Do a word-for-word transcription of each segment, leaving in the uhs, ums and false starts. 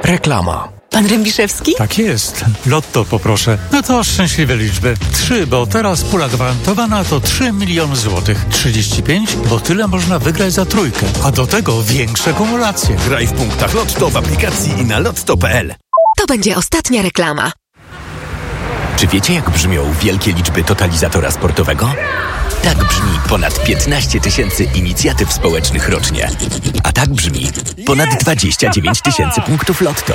Reklama. Pan Rębiszewski? Tak jest. Lotto poproszę. No to szczęśliwe liczby. Trzy, bo teraz pula gwarantowana to trzy miliony złotych. trzydzieści pięć, bo tyle można wygrać za trójkę. A do tego większe kumulacje. Graj w punktach Lotto w aplikacji i na lotto kropka p l. To będzie ostatnia reklama. Czy wiecie, jak brzmią wielkie liczby totalizatora sportowego? Tak brzmi ponad piętnaście tysięcy inicjatyw społecznych rocznie. A tak brzmi ponad dwadzieścia dziewięć tysięcy punktów Lotto.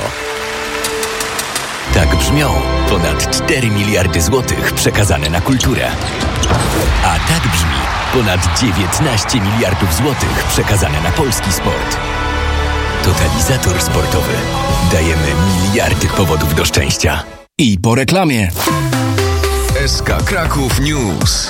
Tak brzmią ponad cztery miliardy złotych przekazane na kulturę. A tak brzmi ponad dziewiętnaście miliardów złotych przekazane na polski sport. Totalizator sportowy. Dajemy miliardy powodów do szczęścia. I po reklamie. S K Kraków News.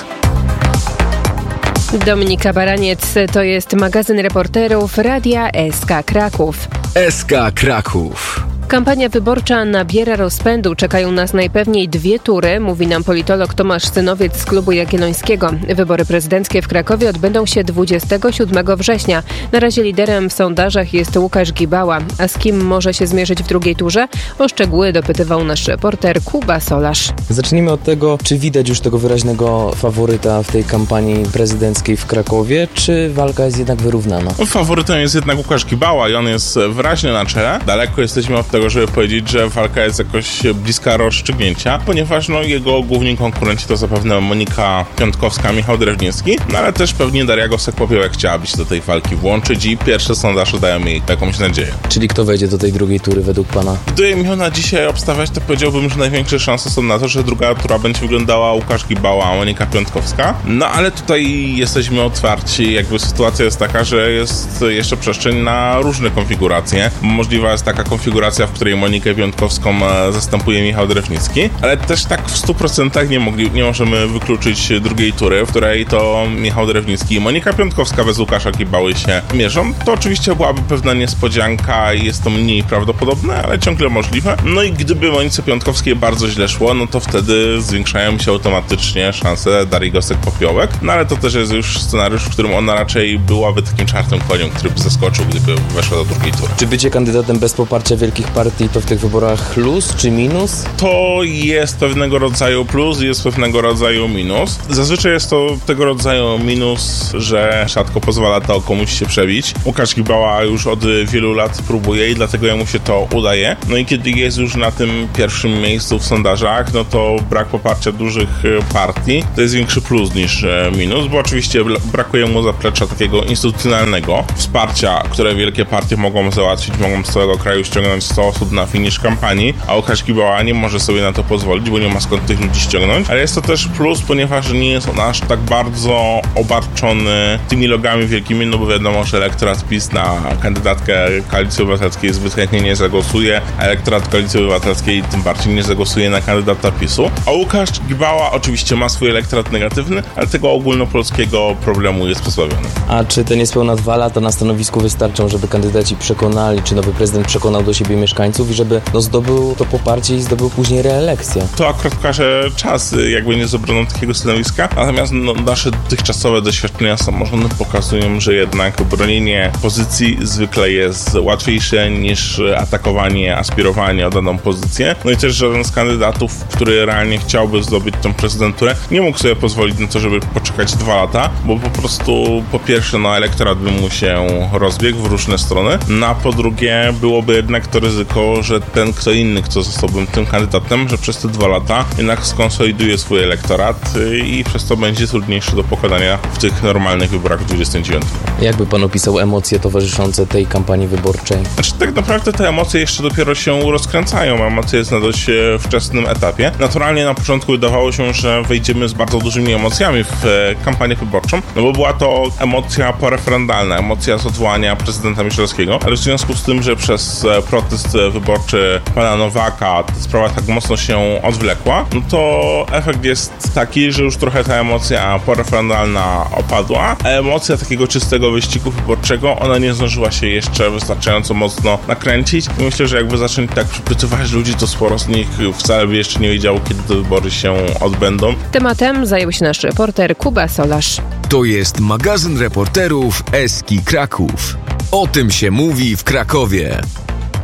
Dominika Baraniec, to jest magazyn reporterów Radia S K Kraków. S K Kraków. Kampania wyborcza nabiera rozpędu. Czekają nas najpewniej dwie tury, mówi nam politolog Tomasz Synowiec z Klubu Jagiellońskiego. Wybory prezydenckie w Krakowie odbędą się dwudziestego siódmego września. Na razie liderem w sondażach jest Łukasz Gibała. A z kim może się zmierzyć w drugiej turze? O szczegóły dopytywał nasz reporter Kuba Solarz. Zacznijmy od tego, czy widać już tego wyraźnego faworyta w tej kampanii prezydenckiej w Krakowie, czy walka jest jednak wyrównana? Faworytem jest jednak Łukasz Gibała i on jest wyraźnie na czele. Daleko jesteśmy od tego, żeby powiedzieć, że walka jest jakoś bliska rozstrzygnięcia, ponieważ no, jego główni konkurenci to zapewne Monika Piątkowska, Michał Drewniewski, no ale też pewnie Daria Gosek-Popiołek chciałaby się do tej walki włączyć i pierwsze sondaże dają jej jakąś nadzieję. Czyli kto wejdzie do tej drugiej tury według pana? Gdybym miał na dzisiaj obstawiać, to powiedziałbym, że największe szanse są na to, że druga tura będzie wyglądała Łukasz Gibała, a Monika Piątkowska. No ale tutaj jesteśmy otwarci, jakby sytuacja jest taka, że jest jeszcze przestrzeń na różne konfiguracje. Możliwa jest taka konfiguracja, w której Monikę Piątkowską zastępuje Michał Drewnicki, ale też tak w stu procentach nie, mogli, nie możemy wykluczyć drugiej tury, w której to Michał Drewnicki i Monika Piątkowska bez Łukasza Gibały się mierzą. To oczywiście byłaby pewna niespodzianka i jest to mniej prawdopodobne, ale ciągle możliwe. No i gdyby Monice Piątkowskiej bardzo źle szło, no to wtedy zwiększają się automatycznie szanse Darii Gosek-Popiołek, no ale to też jest już scenariusz, w którym ona raczej byłaby takim czarnym koniem, który by zaskoczył, gdyby weszła do drugiej tury. Czy bycie kandydatem bez poparcia wielkich partii to w tych wyborach plus czy minus? To jest pewnego rodzaju plus i jest pewnego rodzaju minus. Zazwyczaj jest to tego rodzaju minus, że rzadko pozwala to komuś się przebić. Łukasz Gibała już od wielu lat próbuje i dlatego jemu się to udaje. No i kiedy jest już na tym pierwszym miejscu w sondażach, no to brak poparcia dużych partii to jest większy plus niż minus, bo oczywiście brakuje mu zaplecza takiego instytucjonalnego wsparcia, które wielkie partie mogą załatwić, mogą z całego kraju ściągnąć sto osób na finisz kampanii, a Łukasz Gibała nie może sobie na to pozwolić, bo nie ma skąd tych ludzi ściągnąć, ale jest to też plus, ponieważ nie jest on aż tak bardzo obarczony tymi logami wielkimi, no bo wiadomo, że elektorat PiS na kandydatkę Koalicji Obywatelskiej zbyt chętnie nie zagłosuje, a elektorat Koalicji Obywatelskiej tym bardziej nie zagłosuje na kandydata PiSu. A Łukasz Gibała oczywiście ma swój elektorat negatywny, ale tego ogólnopolskiego problemu jest pozbawiony. A czy te niespełna dwa lata na stanowisku wystarczą, żeby kandydaci przekonali, czy nowy prezydent przekonał do siebie mieszkańców i żeby no, zdobył to poparcie i zdobył później reelekcję? To akurat pokaże czas, jakby nie z obroną takiego stanowiska, natomiast no, nasze dotychczasowe doświadczenia samorządu pokazują, że jednak bronienie pozycji zwykle jest łatwiejsze niż atakowanie, aspirowanie o daną pozycję. No i też żaden z kandydatów, który realnie chciałby zdobyć tą prezydenturę, nie mógł sobie pozwolić na to, żeby poczekać dwa lata, bo po prostu po pierwsze no elektorat by mu się rozbiegł w różne strony, no a po drugie byłoby jednak to ryzyko, że ten kto inny, kto zostałby tym kandydatem, że przez te dwa lata jednak skonsoliduje swój elektorat i przez to będzie trudniejszy do pokonania w tych normalnych wyborach w dwudziestym dziewiątym. Jakby pan opisał emocje towarzyszące tej kampanii wyborczej? Znaczy, tak naprawdę te emocje jeszcze dopiero się rozkręcają. Emocje jest na dość wczesnym etapie. Naturalnie na początku wydawało się, że wejdziemy z bardzo dużymi emocjami w kampanię wyborczą, no bo była to emocja poreferendalna, emocja z odwołania prezydenta Miszalskiego, ale w związku z tym, że przez protest wyborczy pana Nowaka ta sprawa tak mocno się odwlekła, no to efekt jest taki, że już trochę ta emocja poreferendalna opadła, a emocja takiego czystego wyścigu wyborczego, ona nie zdążyła się jeszcze wystarczająco mocno nakręcić i myślę, że jakby zacząć tak przypytywać ludzi, to sporo z nich wcale by jeszcze nie wiedziało, kiedy te wybory się odbędą. Tematem zajął się nasz reporter Kuba Solarz. To jest magazyn reporterów S K Kraków. O tym się mówi w Krakowie.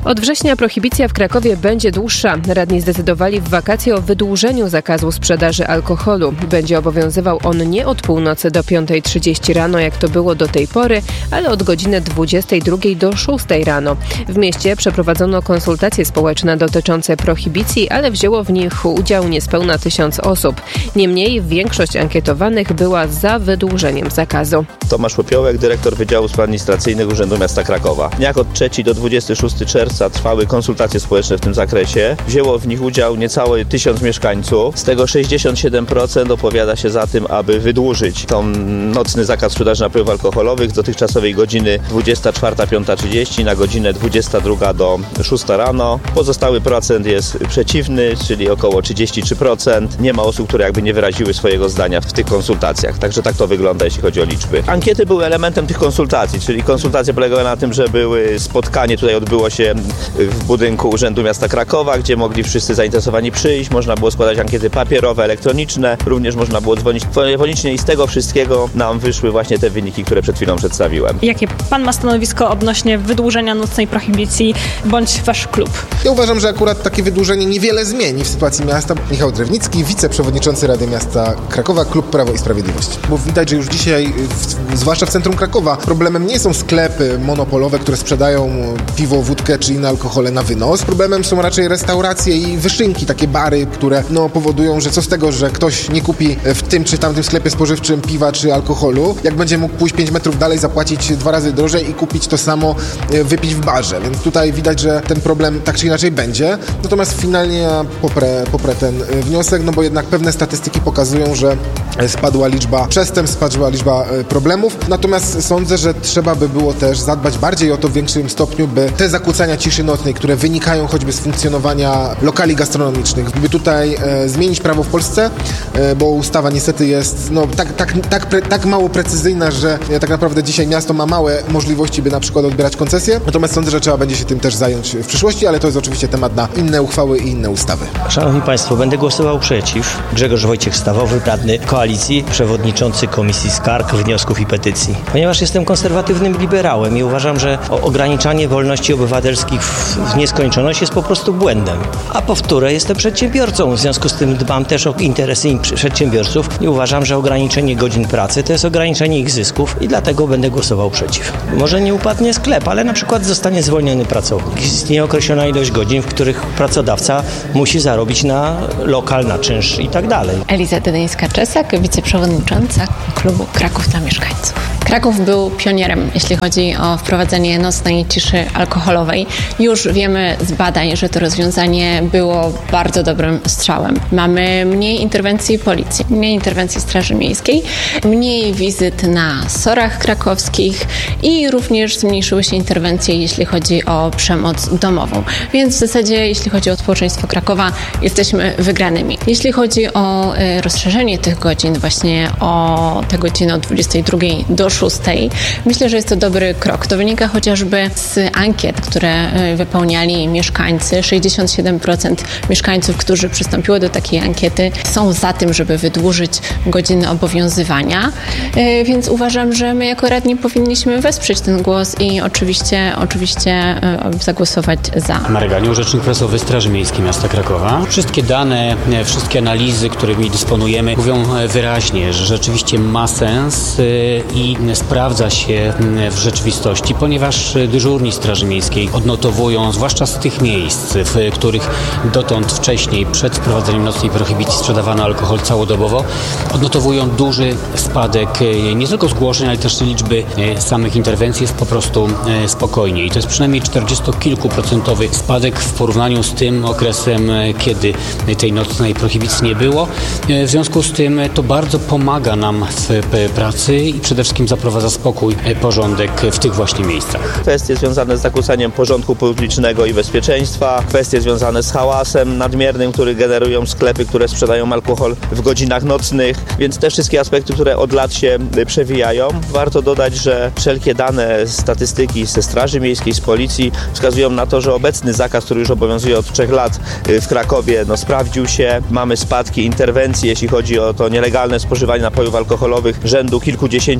Od września prohibicja w Krakowie będzie dłuższa. Radni zdecydowali w wakacje o wydłużeniu zakazu sprzedaży alkoholu. Będzie obowiązywał on nie od północy do piątej trzydzieści rano, jak to było do tej pory, ale od godziny dwudziestej drugiej do szóstej rano. W mieście przeprowadzono konsultacje społeczne dotyczące prohibicji, ale wzięło w nich udział niespełna tysiąc osób. Niemniej większość ankietowanych była za wydłużeniem zakazu. Tomasz Popiołek, dyrektor Wydziału Spraw Administracyjnych Urzędu Miasta Krakowa. Jak od trzeciego do dwudziestego szóstego czerwca trwały konsultacje społeczne w tym zakresie. Wzięło w nich udział niecałe tysiąc mieszkańców. Z tego sześćdziesiąt siedem procent opowiada się za tym, aby wydłużyć tą nocny zakaz sprzedaży napojów alkoholowych z dotychczasowej godziny dwudziesta czwarta do piątej trzydzieści na godzinę dwudziesta druga do szóstej rano. Pozostały procent jest przeciwny, czyli około trzydzieści trzy procent. Nie ma osób, które jakby nie wyraziły swojego zdania w tych konsultacjach. Także tak to wygląda, jeśli chodzi o liczby. Ankiety były elementem tych konsultacji, czyli konsultacje polegały na tym, że były spotkanie, tutaj odbyło się w budynku Urzędu Miasta Krakowa, gdzie mogli wszyscy zainteresowani przyjść. Można było składać ankiety papierowe, elektroniczne. Również można było dzwonić telefonicznie i z tego wszystkiego nam wyszły właśnie te wyniki, które przed chwilą przedstawiłem. Jakie pan ma stanowisko odnośnie wydłużenia nocnej prohibicji bądź wasz klub? Ja uważam, że akurat takie wydłużenie niewiele zmieni w sytuacji miasta. Michał Drewnicki, wiceprzewodniczący Rady Miasta Krakowa, Klub Prawo i Sprawiedliwość. Bo widać, że już dzisiaj, w, zwłaszcza w centrum Krakowa, problemem nie są sklepy monopolowe, które sprzedają piwo, wódkę czy inne alkohole na wynos. Problemem są raczej restauracje i wyszynki, takie bary, które no, powodują, że co z tego, że ktoś nie kupi w tym czy tamtym sklepie spożywczym piwa czy alkoholu, jak będzie mógł pójść pięć metrów dalej, zapłacić dwa razy drożej i kupić to samo, wypić w barze. Więc tutaj widać, że ten problem tak czy inaczej będzie. Natomiast finalnie ja poprę, poprę ten wniosek, no bo jednak pewne statystyki pokazują, że spadła liczba przestępstw, spadła liczba problemów. Natomiast sądzę, że trzeba by było też zadbać bardziej o to w większym stopniu, by te zakłócania ciszy nocnej, które wynikają choćby z funkcjonowania lokali gastronomicznych, by tutaj e, zmienić prawo w Polsce, e, bo ustawa niestety jest no, tak, tak, tak, pre, tak mało precyzyjna, że e, tak naprawdę dzisiaj miasto ma małe możliwości, by na przykład odbierać koncesje. Natomiast sądzę, że trzeba będzie się tym też zająć w przyszłości, ale to jest oczywiście temat na inne uchwały i inne ustawy. Szanowni Państwo, będę głosował przeciw. Grzegorz Wojciech Stawowy, radny Koalicji, przewodniczący Komisji Skarg, Wniosków i Petycji. Ponieważ jestem konserwatywnym liberałem i uważam, że ograniczanie wolności obywatelskich w nieskończoność jest po prostu błędem. A powtórę, jestem przedsiębiorcą, w związku z tym dbam też o interesy przedsiębiorców i uważam, że ograniczenie godzin pracy to jest ograniczenie ich zysków i dlatego będę głosował przeciw. Może nie upadnie sklep, ale na przykład zostanie zwolniony pracownik. Istnieje określona ilość godzin, w których pracodawca musi zarobić na lokal, na czynsz i tak dalej. Eliza Dydyńska-Czesak, wiceprzewodnicząca klubu Kraków dla mieszkańców. Kraków był pionierem, jeśli chodzi o wprowadzenie nocnej ciszy alkoholowej. Już wiemy z badań, że to rozwiązanie było bardzo dobrym strzałem. Mamy mniej interwencji policji, mniej interwencji Straży Miejskiej, mniej wizyt na sorach krakowskich i również zmniejszyły się interwencje, jeśli chodzi o przemoc domową. Więc w zasadzie, jeśli chodzi o społeczeństwo Krakowa, jesteśmy wygranymi. Jeśli chodzi o y, rozszerzenie tych godzin, właśnie o te godziny od dwudziestej drugiej do szóstej, myślę, że jest to dobry krok. To wynika chociażby z ankiet, które y, wypełniali mieszkańcy. sześćdziesiąt siedem procent mieszkańców, którzy przystąpiło do takiej ankiety, są za tym, żeby wydłużyć godziny obowiązywania. Y, więc uważam, że my jako radni powinniśmy wesprzeć ten głos i oczywiście, oczywiście y, zagłosować za. Marek Ganiu, rzecznik prasowy Straży Miejskiej Miasta Krakowa. Wszystkie dane, wszystkie analizy, którymi dysponujemy, mówią wyraźnie, że rzeczywiście ma sens i sprawdza się w rzeczywistości, ponieważ dyżurni Straży Miejskiej odnotowują, zwłaszcza z tych miejsc, w których dotąd wcześniej, przed wprowadzeniem nocnej prohibicji sprzedawano alkohol całodobowo, odnotowują duży spadek nie tylko zgłoszeń, ale też liczby samych interwencji jest po prostu spokojniej. To jest przynajmniej czterdziestokilkuprocentowy spadek w porównaniu z tym okresem, kiedy tej nocnej prohibicji nie było. W związku z tym to bardzo pomaga nam w pracy i przede wszystkim zaprowadza spokój, porządek w tych właśnie miejscach. Kwestie związane z zakłócaniem porządku publicznego i bezpieczeństwa, kwestie związane z hałasem nadmiernym, który generują sklepy, które sprzedają alkohol w godzinach nocnych, więc te wszystkie aspekty, które od lat się przewijają. Warto dodać, że wszelkie dane, statystyki ze Straży Miejskiej, z Policji wskazują na to, że obecny zakaz, który już obowiązuje od trzech lat w Krakowie, no sprawdził się. Mamy spadki interwencji, jeśli chodzi o to nielegalne spożywanie napojów alkoholowych rzędu kilkudziesięciu procent.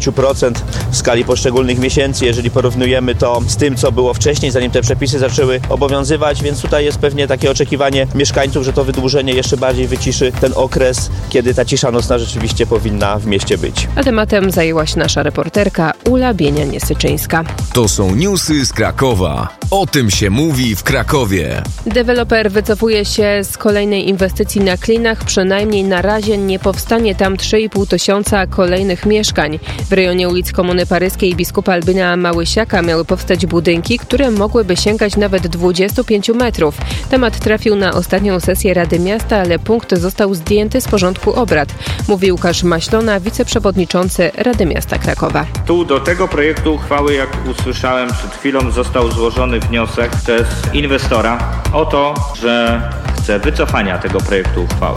procent w skali poszczególnych miesięcy, jeżeli porównujemy to z tym, co było wcześniej, zanim te przepisy zaczęły obowiązywać, więc tutaj jest pewnie takie oczekiwanie mieszkańców, że to wydłużenie jeszcze bardziej wyciszy ten okres, kiedy ta cisza nocna rzeczywiście powinna w mieście być. A tematem zajęła się nasza reporterka Ula Bienian-Syczyńska. To są newsy z Krakowa. O tym się mówi w Krakowie. Deweloper wycofuje się z kolejnej inwestycji na Klinach. Przynajmniej na razie nie powstanie tam trzy i pół tysiąca kolejnych mieszkań. W rejonie ulic Komuny Paryskiej i biskupa Albina Małysiaka miały powstać budynki, które mogłyby sięgać nawet dwudziestu pięciu metrów. Temat trafił na ostatnią sesję Rady Miasta, ale punkt został zdjęty z porządku obrad, mówi Łukasz Maślona, wiceprzewodniczący Rady Miasta Krakowa. Tu do tego projektu uchwały, jak usłyszałem przed chwilą, został złożony wniosek przez inwestora o to, że chce wycofania tego projektu uchwały.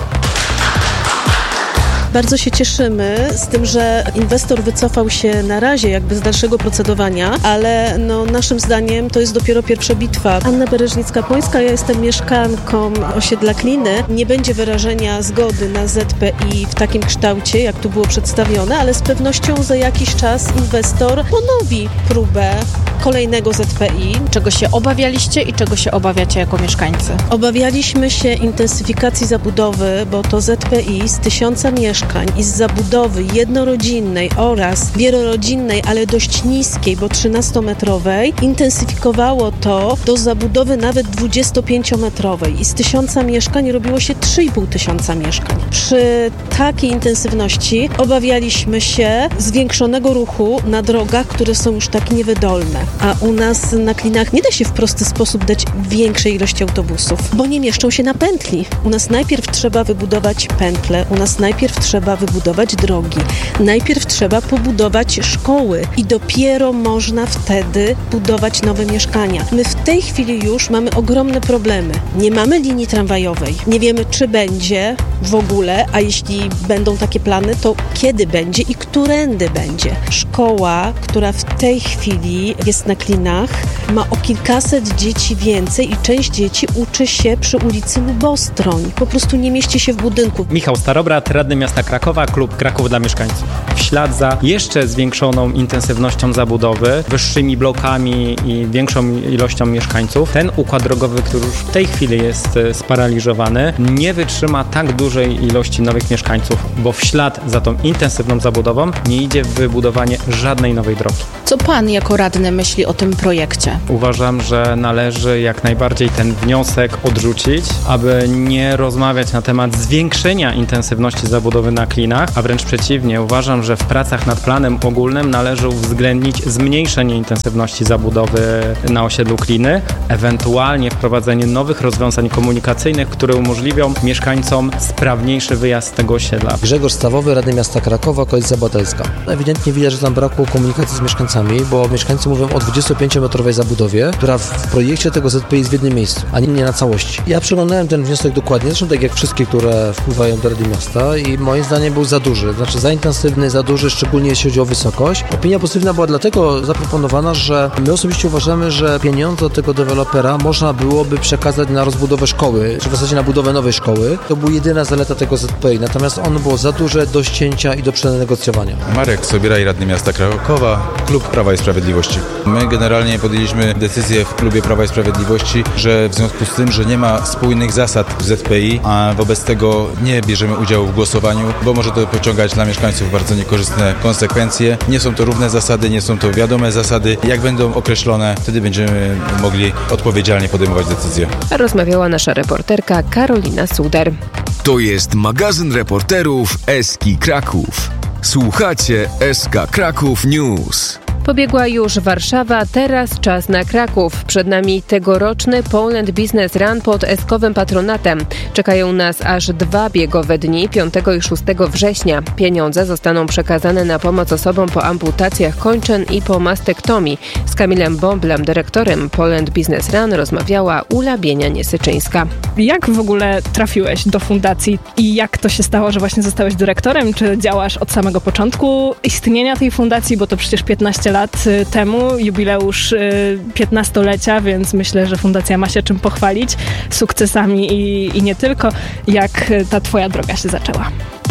Bardzo się cieszymy z tym, że inwestor wycofał się na razie jakby z dalszego procedowania, ale no, naszym zdaniem to jest dopiero pierwsza bitwa. Anna Bereżnicka-Płońska, ja jestem mieszkanką osiedla Kliny. Nie będzie wyrażenia zgody na Z P I w takim kształcie, jak tu było przedstawione, ale z pewnością za jakiś czas inwestor ponowi próbę kolejnego Z P I. Czego się obawialiście i czego się obawiacie jako mieszkańcy? Obawialiśmy się intensyfikacji zabudowy, bo to Z P I z tysiąca mieszkań i z zabudowy jednorodzinnej oraz wielorodzinnej, ale dość niskiej, bo trzynastometrowej, intensyfikowało to do zabudowy nawet dwudziestopięciometrowej i z tysiąca mieszkań robiło się trzy i pół tysiąca mieszkań. Przy takiej intensywności obawialiśmy się zwiększonego ruchu na drogach, które są już tak niewydolne, a u nas na Klinach nie da się w prosty sposób dać większej ilości autobusów, bo nie mieszczą się na pętli. U nas najpierw trzeba wybudować pętle, u nas najpierw trzeba wybudować drogi, najpierw trzeba pobudować szkoły i dopiero można wtedy budować nowe mieszkania. My w tej chwili już mamy ogromne problemy. Nie mamy linii tramwajowej. Nie wiemy, czy będzie w ogóle, a jeśli będą takie plany, to kiedy będzie i którędy będzie. Szkoła, która w tej chwili jest na Klinach, ma o kilkaset dzieci więcej i część dzieci uczy się przy ulicy Lubostroń. Po prostu nie mieści się w budynku. Michał Starobrat, radny miasta Krakowa, klub Kraków dla mieszkańców. W ślad za jeszcze zwiększoną intensywnością zabudowy, wyższymi blokami i większą ilością mieszkańców, ten układ drogowy, który już w tej chwili jest sparaliżowany, nie wytrzyma tak dużej ilości nowych mieszkańców, bo w ślad za tą intensywną zabudową nie idzie wybudowanie żadnej nowej drogi. Co pan jako radny myśli o tym projekcie? Uważam, że należy jak najbardziej ten wniosek odrzucić, aby nie rozmawiać na temat zwiększenia intensywności zabudowy na Klinach, a wręcz przeciwnie, uważam, że w pracach nad planem ogólnym należy uwzględnić zmniejszenie intensywności zabudowy na osiedlu Kliny, ewentualnie wprowadzenie nowych rozwiązań komunikacyjnych, które umożliwią mieszkańcom sprawniejszy wyjazd z tego osiedla. Grzegorz Stawowy, radny miasta Krakowa, Koalicja Obywatelska. Ewidentnie widać, że tam brakło komunikacji z mieszkańcami, bo mieszkańcy mówią o dwudziestopięciometrowej zabudowie, która w projekcie tego Z P I jest w jednym miejscu, a nie na całości. Ja przeglądałem ten wniosek dokładnie, zresztą tak jak wszystkie, które wpływają do Rady Miasta i moim zdaniem był za duży, znaczy za intensywny, za duży, szczególnie jeśli chodzi o wysokość. Opinia pozytywna była dlatego zaproponowana, że my osobiście uważamy, że pieniądze od tego dewelopera można byłoby przekazać na rozbudowę szkoły, czy w zasadzie na budowę nowej szkoły. To była jedyna zaleta tego Z P I, natomiast ono było za duże do ścięcia i do przenegocjowania. Marek Sobieraj, radny miasta Krakowa, klub Prawa i Sprawiedliwości. My generalnie podjęliśmy decyzję w klubie Prawa i Sprawiedliwości, że w związku z tym, że nie ma spójnych zasad w Z P I, a wobec tego nie bierzemy udziału w głosowaniu, bo może to pociągać dla mieszkańców bardzo niekorzystne konsekwencje. Nie są to równe zasady, nie są to wiadome zasady. Jak będą określone, wtedy będziemy mogli odpowiedzialnie podejmować decyzje. Rozmawiała nasza reporterka Karolina Suder. To jest magazyn reporterów Eski Kraków. Słuchacie S K Kraków News. Pobiegła już Warszawa, teraz czas na Kraków. Przed nami tegoroczny Poland Business Run pod eskowym patronatem. Czekają nas aż dwa biegowe dni, piątego i szóstego września. Pieniądze zostaną przekazane na pomoc osobom po amputacjach kończyn i po mastektomii. Z Kamilem Bąblem, dyrektorem Poland Business Run, rozmawiała Ula Bienian-Syczyńska. Jak w ogóle trafiłeś do fundacji i jak to się stało, że właśnie zostałeś dyrektorem? Czy działasz od samego początku istnienia tej fundacji, bo to przecież piętnaście lat temu, jubileusz piętnastolecia, więc myślę, że fundacja ma się czym pochwalić, sukcesami i, i nie tylko. Jak ta twoja droga się zaczęła?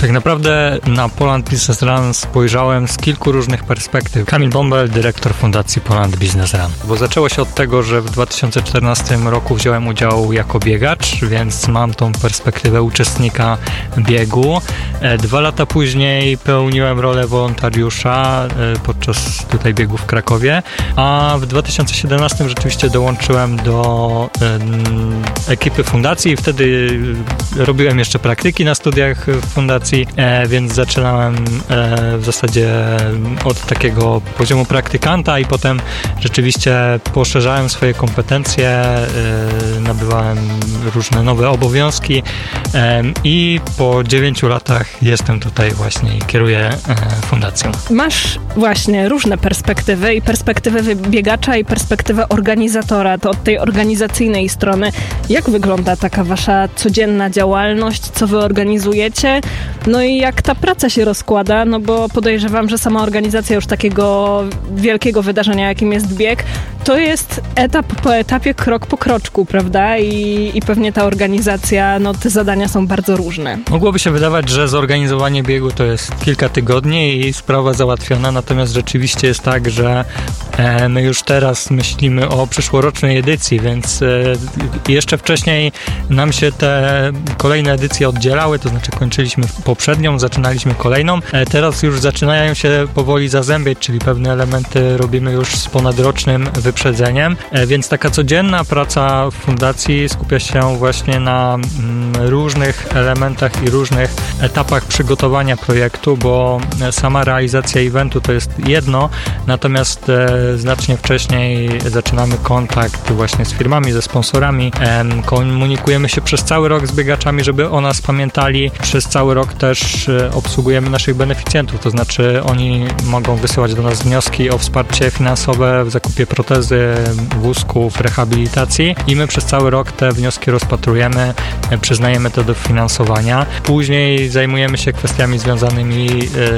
Tak naprawdę na Poland Business Run spojrzałem z kilku różnych perspektyw. Kamil Bąbel, dyrektor Fundacji Poland Business Run. Bo zaczęło się od tego, że w dwa tysiące czternastym roku wziąłem udział jako biegacz, więc mam tą perspektywę uczestnika biegu. Dwa lata później pełniłem rolę wolontariusza podczas tutaj biegu w Krakowie, a w dwa tysiące siedemnastym rzeczywiście dołączyłem do ekipy fundacji i wtedy robiłem jeszcze praktyki na studiach w fundacji, więc zaczynałem w zasadzie od takiego poziomu praktykanta i potem rzeczywiście poszerzałem swoje kompetencje, nabywałem różne nowe obowiązki i po dziewięciu latach jestem tutaj właśnie i kieruję fundacją. Masz właśnie różne perspektywy i perspektywę biegacza i perspektywę organizatora, to od tej organizacyjnej strony. Jak wygląda taka wasza codzienna działalność, co wy organizujecie? No i jak ta praca się rozkłada, no bo podejrzewam, że sama organizacja już takiego wielkiego wydarzenia, jakim jest bieg, to jest etap po etapie, krok po kroczku, prawda? I, i pewnie ta organizacja, no te zadania są bardzo różne. Mogłoby się wydawać, że zorganizowanie biegu to jest kilka tygodni i sprawa załatwiona, natomiast rzeczywiście jest tak, że e, my już teraz myślimy o przyszłorocznej edycji, więc e, jeszcze wcześniej nam się te kolejne edycje oddzielały, to znaczy kończyliśmy poprzednią, zaczynaliśmy kolejną, e, teraz już zaczynają się powoli zazębiać, czyli pewne elementy robimy już z ponadrocznym wyprzedzeniem, e, więc taka codzienna praca w fundacji skupia się właśnie na mm, różnych elementach i różnych etapach przygotowania projektu, bo sama realizacja eventu to jest jedno, natomiast e, znacznie wcześniej zaczynamy kontakt właśnie z firmami, ze sponsorami, e, komunikujemy się przez cały rok z biegaczami, żeby o nas pamiętali. Przez cały rok też e, obsługujemy naszych beneficjentów, to znaczy oni mogą wysyłać do nas wnioski o wsparcie finansowe w zakupie protezy, wózków, rehabilitacji i my przez cały rok te wnioski rozpatrujemy, e, przyznajemy to do finansowania. Później zajmujemy się kwestiami związanymi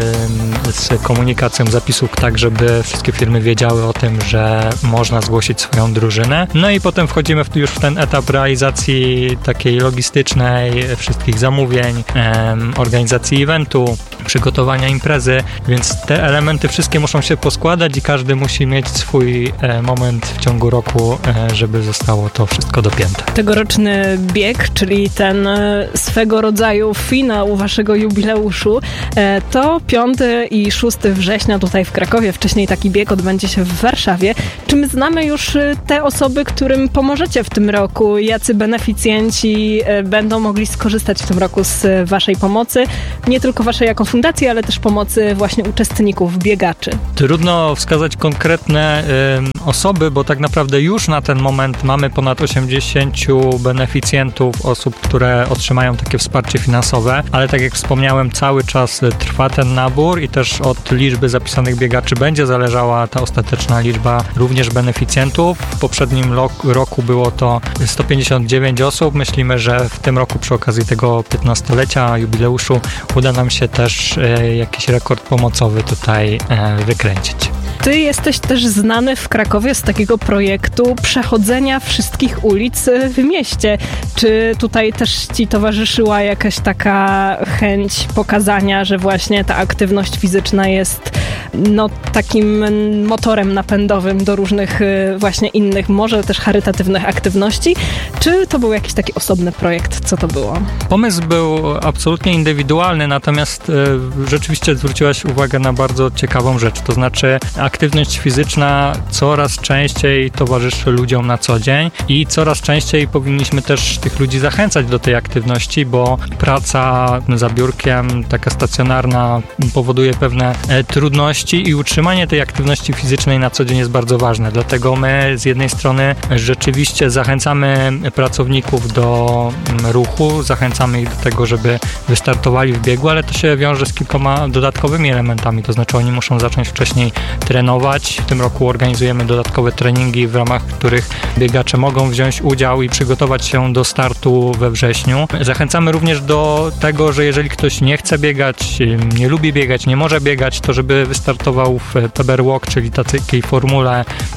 e, z komunikacją zapisów, tak żeby wszystkie firmy wiedziały o tym, że można zgłosić swoją drużynę. No i potem wchodzimy w, już w ten etap realizacji takiej logistycznej, wszystkich zamówień, em, organizacji eventu, przygotowania imprezy, więc te elementy wszystkie muszą się poskładać i każdy musi mieć swój e, moment w ciągu roku, e, żeby zostało to wszystko dopięte. Tegoroczny bieg, czyli ten e, swego rodzaju finał waszego jubileuszu, e, to piąty i szósty września tutaj w Krakowie. Wcześniej taki bieg odbędzie się w Warszawie. Czy my znamy już te osoby, którym pomożecie w tym roku? Jacy beneficjenci będą mogli skorzystać w tym roku z waszej pomocy? Nie tylko waszej jako fundacji, ale też pomocy właśnie uczestników, biegaczy. Trudno wskazać konkretne y, osoby, bo tak naprawdę już na ten moment mamy ponad osiemdziesięciu beneficjentów, osób, które otrzymają takie wsparcie finansowe, ale tak jak wspomniałem, cały czas trwa ten nabór i też od liczby zapisanych biegaczy będzie zależała ta ostateczna liczba również beneficjentów. W poprzednim roku było to sto pięćdziesiąt dziewięć osób. Myślimy, że w tym roku przy okazji tego piętnastolecia jubileuszu uda nam się też e, jakiś rekord pomocowy tutaj e, wykręcić. Ty jesteś też znany w Krakowie z takiego projektu przechodzenia wszystkich ulic w mieście. Czy tutaj też ci towarzyszyła jakaś taka chęć pokazania, że właśnie ta aktywność fizyczna jest no, takim motorem napędowym do różnych właśnie innych, może też charytatywnych aktywności? Czy to był jakiś taki osobny projekt? Co to było? Pomysł był absolutnie indywidualny, natomiast y, rzeczywiście zwróciłaś uwagę na bardzo ciekawą rzecz, to znaczy aktywność fizyczna coraz częściej towarzyszy ludziom na co dzień i coraz częściej powinniśmy też tych ludzi zachęcać do tej aktywności, bo praca za biurkiem, taka stacjonarna, powoduje pewne e, trudności i utrzymanie tej aktywności fizycznej na co dzień jest bardzo ważne. Dlatego my z jednej strony rzeczywiście zachęcamy pracowników do ruchu, zachęcamy ich do tego, żeby wystartowali w biegu, ale to się wiąże z kilkoma dodatkowymi elementami, to znaczy oni muszą zacząć wcześniej trenować. W tym roku organizujemy dodatkowe treningi, w ramach których biegacze mogą wziąć udział i przygotować się do startu we wrześniu. Zachęcamy również do tego, że jeżeli ktoś nie chce biegać, nie lubi biegać, nie może biegać, to żeby wystartował w Pebble Walk, czyli takiej formule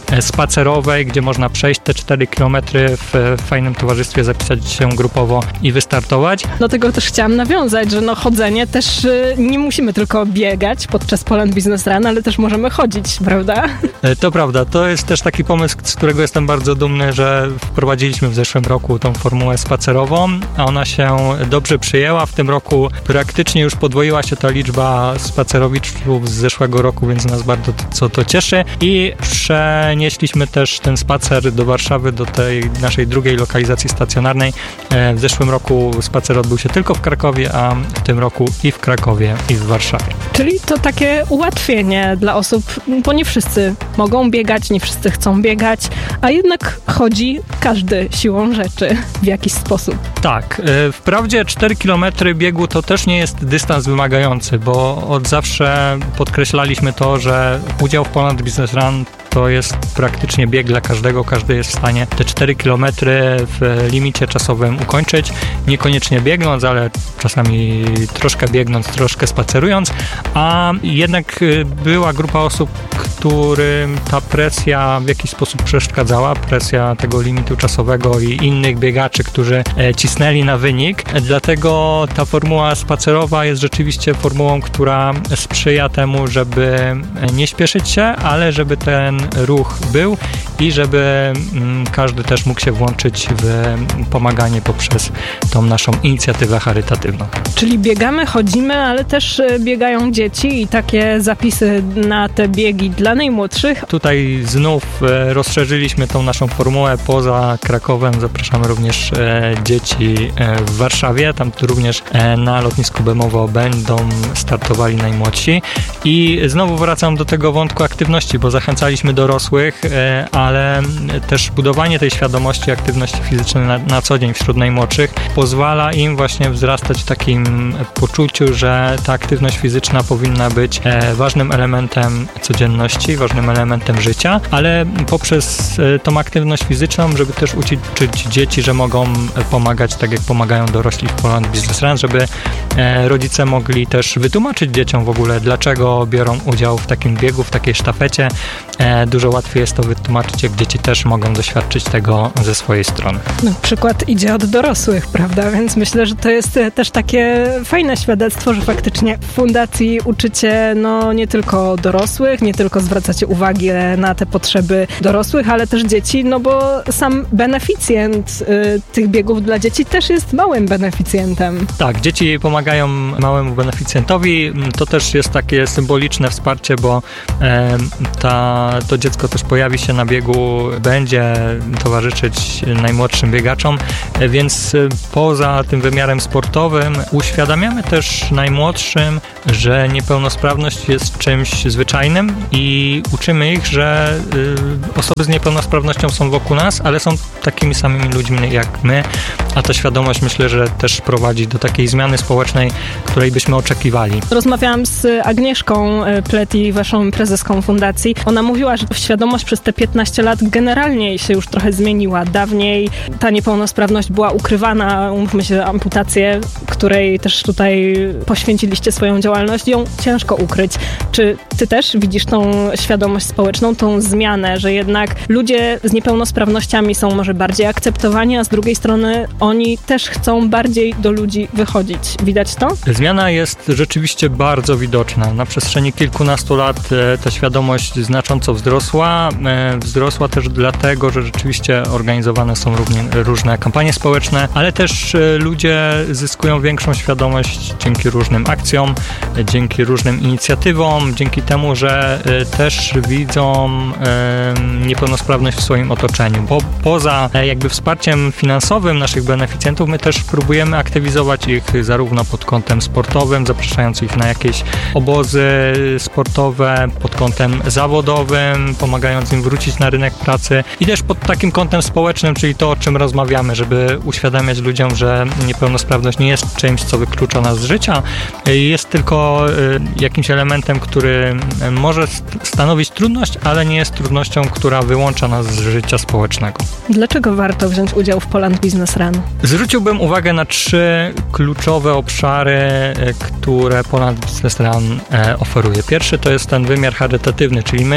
spacerowej, gdzie można przejść te cztery kilometry w fajnym towarzystwie, zapisać się grupowo i wystartować. Do tego też chciałam nawiązać, że no chodzenie też nie musimy tylko biegać podczas Poland Business Run, ale też możemy chodzić, prawda? To prawda, to jest też taki pomysł, z którego jestem bardzo dumny, że wprowadziliśmy w zeszłym roku tą formułę spacerową, a ona się dobrze przyjęła. W tym roku praktycznie już podwoiła się ta liczba spacerowiczów z zeszłego roku, więc nas bardzo to, co to cieszy. I przenieśliśmy też ten spacer do Warszawy, do tej naszej drugiej lokalizacji stacjonarnej. W zeszłym roku spacer odbył się tylko w Krakowie, a w tym roku i w Krakowie, i w Warszawie. Czyli to takie ułatwienie dla osób, bo nie wszyscy mogą biegać, nie wszyscy chcą biegać, a jednak chodzi każdy siłą rzeczy w jakiś sposób. Tak, wprawdzie cztery kilometry biegu to też nie jest dystans wymagający, bo od zawsze podkreślaliśmy to, że udział w Poland Business Run to jest praktycznie bieg dla każdego. Każdy jest w stanie te cztery kilometry w limicie czasowym ukończyć. Niekoniecznie biegnąc, ale czasami troszkę biegnąc, troszkę spacerując. A jednak była grupa osób, którym ta presja w jakiś sposób przeszkadzała. Presja tego limitu czasowego i innych biegaczy, którzy cisnęli na wynik. Dlatego ta formuła spacerowa jest rzeczywiście formułą, która sprzyja temu, żeby nie śpieszyć się, ale żeby ten ruch był i żeby mm, każdy też mógł się włączyć w pomaganie poprzez tą naszą inicjatywę charytatywną. Czyli biegamy, chodzimy, ale też biegają dzieci i takie zapisy na te biegi dla najmłodszych. Tutaj znów e, rozszerzyliśmy tą naszą formułę poza Krakowem. Zapraszamy również e, dzieci e, w Warszawie. Tam również e, na lotnisku Bemowo będą startowali najmłodsi. I znowu wracam do tego wątku aktywności, bo zachęcaliśmy dorosłych, e, ale też budowanie tej świadomości aktywności fizycznej na, na co dzień wśród najmłodszych pozwala im właśnie wzrastać w takim poczuciu, że ta aktywność fizyczna powinna być e, ważnym elementem codzienności, ważnym elementem życia, ale poprzez e, tą aktywność fizyczną, żeby też uczyć dzieci, że mogą pomagać tak jak pomagają dorośli w Poland Business Run, żeby e, rodzice mogli też wytłumaczyć dzieciom w ogóle, dlaczego biorą udział w takim biegu, w takiej sztafecie. E, dużo łatwiej jest to wytłumaczyć, jak dzieci też mogą doświadczyć tego ze swojej strony. No, przykład idzie od dorosłych, prawda? Więc myślę, że to jest też takie fajne świadectwo, że faktycznie w fundacji uczycie no, nie tylko dorosłych, nie tylko zwracacie uwagę na te potrzeby dorosłych, ale też dzieci, no bo sam beneficjent y, tych biegów dla dzieci też jest małym beneficjentem. Tak, dzieci pomagają małemu beneficjentowi. To też jest takie symboliczne wsparcie, bo e, ta, to dziecko też pojawi się na biegu, będzie towarzyszyć najmłodszym biegaczom, więc poza tym wymiarem sportowym uświadamiamy też najmłodszym, że niepełnosprawność jest czymś zwyczajnym i uczymy ich, że y, osoby z niepełnosprawnością są wokół nas, ale są takimi samymi ludźmi jak my, a ta świadomość myślę, że też prowadzi do takiej zmiany społecznej, której byśmy oczekiwali. Rozmawiałam z Agnieszką Pleti, waszą prezeską fundacji. Ona mówiła, że świadomość przez te piętnaście lat generalnie się już trochę zmieniła. Dawniej ta niepełnosprawność była ukrywana, umówmy się, amputację, której też tutaj poświęciliście swoją działalność, ją ciężko ukryć. Czy ty też widzisz tą świadomość społeczną, tą zmianę, że jednak ludzie z niepełnosprawnościami są może bardziej akceptowani, a z drugiej strony oni też chcą bardziej do ludzi wychodzić. Widać to? Zmiana jest rzeczywiście bardzo widoczna. Na przestrzeni kilkunastu lat ta świadomość znacząco wzrosła. Wzrosła też dlatego, że rzeczywiście organizowane są równie, różne kampanie społeczne, ale też ludzie zyskują większą świadomość dzięki różnym akcjom, dzięki różnym inicjatywom, dzięki temu, że też widzą niepełnosprawność w swoim otoczeniu. Bo poza jakby wsparciem finansowym naszych beneficjentów, my też próbujemy aktywizować ich zarówno pod kątem sportowym, zapraszając ich na jakieś obozy sportowe, pod kątem zawodowym, pomagając im wrócić na rynek pracy i też pod takim kątem społecznym, czyli to, o czym rozmawiamy, żeby uświadamiać ludziom, że niepełnosprawność nie jest czymś, co wyklucza nas z życia, jest tylko jakimś elementem, który może stanowić trudność, ale nie jest trudnością, która wyłącza nas z życia społecznego. Dlaczego warto wziąć udział w Poland Business Run? Zwróciłbym uwagę na trzy kluczowe obszary, które Poland Business Run oferuje. Pierwszy to jest ten wymiar charytatywny, czyli my możemy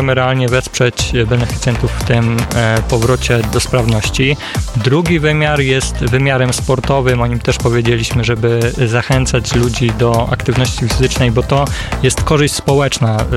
możemy realnie wesprzeć beneficjentów w tym e, powrocie do sprawności. Drugi wymiar jest wymiarem sportowym, o nim też powiedzieliśmy, żeby zachęcać ludzi do aktywności fizycznej, bo to jest korzyść społeczna e,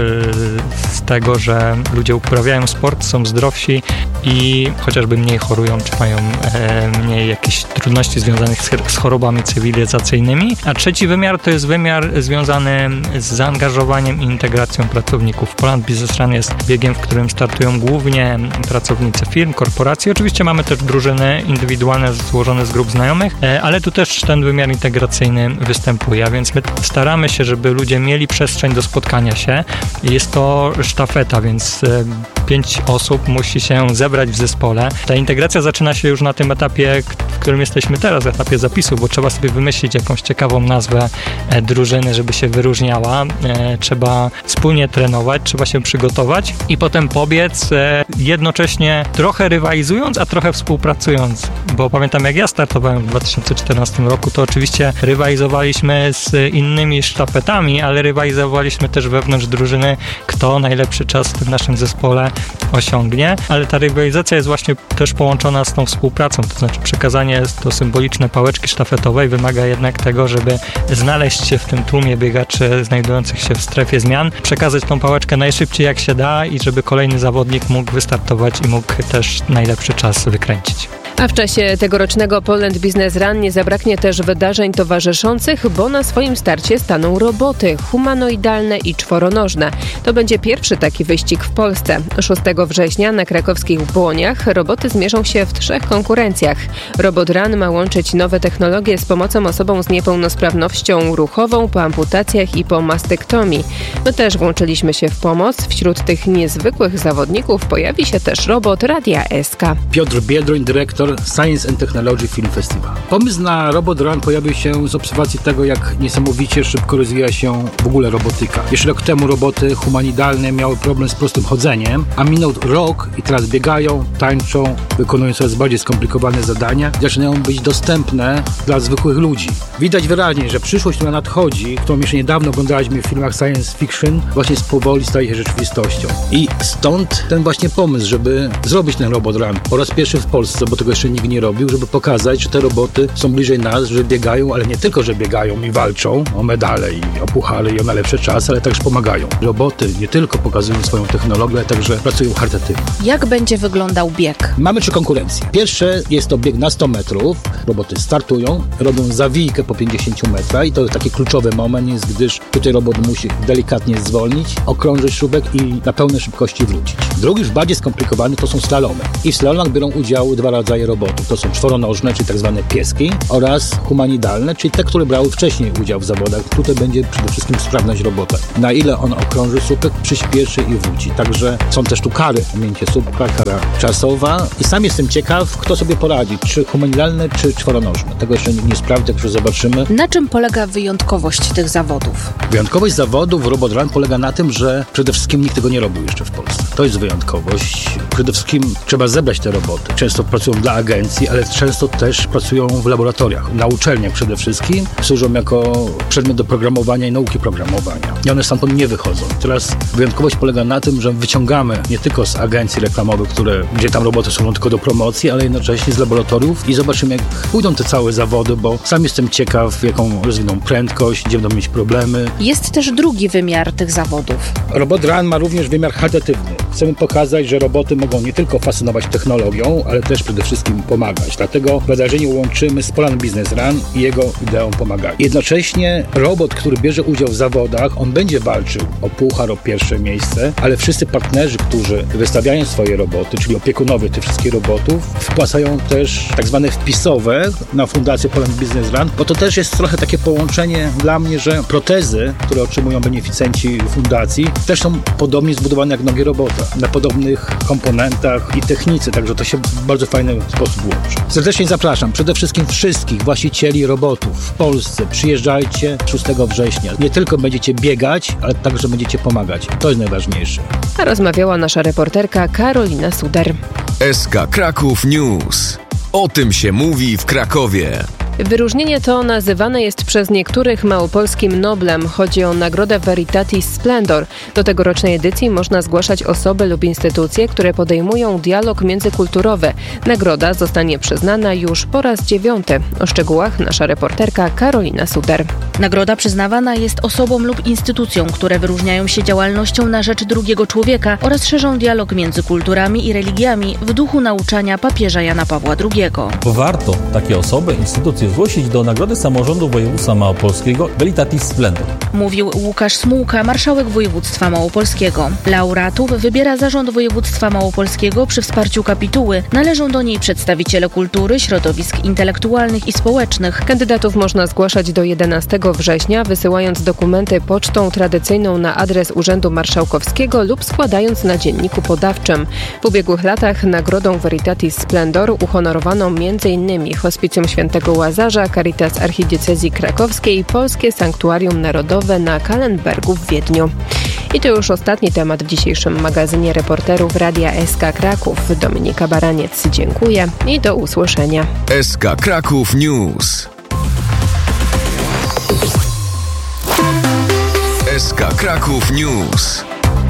z tego, że ludzie uprawiają sport, są zdrowsi i chociażby mniej chorują, czy mają e, mniej jakichś trudności związanych z, z chorobami cywilizacyjnymi. A trzeci wymiar to jest wymiar związany z zaangażowaniem i integracją pracowników. Poland Business Run jest biegiem, w którym startują głównie pracownicy firm, korporacji. Oczywiście mamy też drużyny indywidualne złożone z grup znajomych, ale tu też ten wymiar integracyjny występuje, a więc my staramy się, żeby ludzie mieli przestrzeń do spotkania się. Jest to sztafeta, więc pięć osób musi się zebrać w zespole. Ta integracja zaczyna się już na tym etapie, w którym jesteśmy teraz, w etapie zapisu, bo trzeba sobie wymyślić jakąś ciekawą nazwę drużyny, żeby się wyróżniała. Trzeba wspólnie trenować, trzeba się przygotować i potem pobiec, jednocześnie trochę rywalizując, a trochę współpracując, bo pamiętam, jak ja startowałem w dwa tysiące czternastym roku, to oczywiście rywalizowaliśmy z innymi sztafetami, ale rywalizowaliśmy też wewnątrz drużyny, kto najlepszy czas w tym naszym zespole osiągnie, ale ta rywalizacja jest właśnie też połączona z tą współpracą, to znaczy przekazanie to symboliczne pałeczki sztafetowej wymaga jednak tego, żeby znaleźć się w tym tłumie biegaczy znajdujących się w strefie zmian, przekazać tą pałeczkę najszybciej jak się da i żeby kolejny zawodnik mógł wystartować i mógł też najlepszy czas wykręcić. A w czasie tegorocznego Poland Business Run nie zabraknie też wydarzeń towarzyszących, bo na swoim starcie staną roboty humanoidalne i czworonożne. To będzie pierwszy taki wyścig w Polsce. szóstego września na krakowskich Błoniach roboty zmierzą się w trzech konkurencjach. Robot Run ma łączyć nowe technologie z pomocą osobom z niepełnosprawnością ruchową po amputacjach i po mastektomii. My też włączyliśmy się w pomoc. Wśród tych niezwykłych zawodników pojawi się też robot Radia S K. Piotr Biedroń, dyrektor Science and Technology Film Festival. Pomysł na Robot Run pojawił się z obserwacji tego, jak niesamowicie szybko rozwija się w ogóle robotyka. Jeszcze rok temu roboty humanoidalne miały problem z prostym chodzeniem, a minął rok i teraz biegają, tańczą, wykonują coraz bardziej skomplikowane zadania i zaczynają być dostępne dla zwykłych ludzi. Widać wyraźnie, że przyszłość, która nadchodzi, którą jeszcze niedawno oglądaliśmy w filmach science fiction, właśnie powoli staje się rzeczywistością. I stąd ten właśnie pomysł, żeby zrobić ten Robot Run po raz pierwszy w Polsce, bo tego jeszcze nikt nie robił, żeby pokazać, że te roboty są bliżej nas, że biegają, ale nie tylko, że biegają i walczą o medale i o puchary i o najlepsze czasy, ale także pomagają. Roboty nie tylko pokazują swoją technologię, ale także pracują charytatywnie. Jak będzie wyglądał bieg? Mamy trzy konkurencje. Pierwsze jest to bieg na sto metrów. Roboty startują, robią zawijkę po pięćdziesięciu metrach i to taki kluczowy moment jest, gdyż tutaj robot musi delikatnie zwolnić, okrążyć śrubek i na pełnej szybkości wrócić. Drugi, już bardziej skomplikowany, to są slalomy. I w slalomach biorą udział dwa rodzaje robotów. To są czworonożne, czyli tak zwane pieski, oraz humanoidalne, czyli te, które brały wcześniej udział w zawodach. Tutaj będzie przede wszystkim sprawność robota. Na ile on okrąży słupek, przyspieszy i wróci. Także są też tu kary, ominięcie słupka, kara czasowa. I sam jestem ciekaw, kto sobie poradzi, czy humanoidalne, czy czworonożne. Tego jeszcze nikt nie sprawdzi, tak już zobaczymy. Na czym polega wyjątkowość tych zawodów? Wyjątkowość zawodów Robot Run polega na tym, że przede wszystkim nikt tego nie robił jeszcze w Polsce. To jest wyjątkowość. Przede wszystkim trzeba zebrać te roboty. Często pracują dla agencji, ale często też pracują w laboratoriach, na uczelniach przede wszystkim. Służą jako przedmiot do programowania i nauki programowania. I one stamtąd nie wychodzą. Teraz wyjątkowość polega na tym, że wyciągamy nie tylko z agencji reklamowych, które, gdzie tam roboty są tylko do promocji, ale jednocześnie z laboratoriów i zobaczymy, jak pójdą te całe zawody, bo sam jestem ciekaw, jaką rozwiną prędkość, gdzie będą mieć problemy. Jest też drugi wymiar tych zawodów. Robot Run ma również wymiar charytatywny. Chcemy pokazać, że roboty mogą nie tylko fascynować technologią, ale też przede wszystkim pomagać. Dlatego wydarzenie łączymy z Poland Business Run i jego ideą pomagania. Jednocześnie robot, który bierze udział w zawodach, on będzie walczył o puchar, o pierwsze miejsce, ale wszyscy partnerzy, którzy wystawiają swoje roboty, czyli opiekunowie tych wszystkich robotów, wpłacają też tak zwane wpisowe na fundację Poland Business Run, bo to też jest trochę takie połączenie dla mnie, że protezy, które otrzymują beneficjenci fundacji, też są podobnie zbudowane jak nogi robota, na podobnych komponentach i technice, także to się w bardzo fajny sposób łączy. Serdecznie zapraszam przede wszystkim wszystkich właścicieli robotów w Polsce. Przyjeżdżajcie szóstego września. Nie tylko będziecie biegać, ale także będziecie pomagać. To jest najważniejsze. A rozmawiała nasza reporterka Karolina Suder. S K Kraków News. O tym się mówi w Krakowie. Wyróżnienie to nazywane jest przez niektórych małopolskim Noblem. Chodzi o nagrodę Veritatis Splendor. Do tegorocznej edycji można zgłaszać osoby lub instytucje, które podejmują dialog międzykulturowy. Nagroda zostanie przyznana już po raz dziewiąty. O szczegółach nasza reporterka Karolina Suter. Nagroda przyznawana jest osobom lub instytucjom, które wyróżniają się działalnością na rzecz drugiego człowieka oraz szerzą dialog między kulturami i religiami w duchu nauczania papieża Jana Pawła drugiego. Warto takie osoby, instytucje zgłosić do Nagrody Samorządu Województwa Małopolskiego Veritatis Splendor. Mówił Łukasz Smułka, marszałek województwa małopolskiego. Laureatów wybiera Zarząd Województwa Małopolskiego przy wsparciu kapituły. Należą do niej przedstawiciele kultury, środowisk intelektualnych i społecznych. Kandydatów można zgłaszać do jedenastego września, wysyłając dokumenty pocztą tradycyjną na adres Urzędu Marszałkowskiego lub składając na dzienniku podawczym. W ubiegłych latach nagrodą Veritatis Splendor uhonorowano między innymi Hospicjum Świętego Łazarza, Caritas Archidiecezji Krakowskiej i Polskie Sanktuarium Narodowe na Kallenbergu w Wiedniu. I to już ostatni temat w dzisiejszym magazynie reporterów Radia S K Kraków. Dominika Baraniec, dziękuję i do usłyszenia. S K Kraków News. S K Kraków News.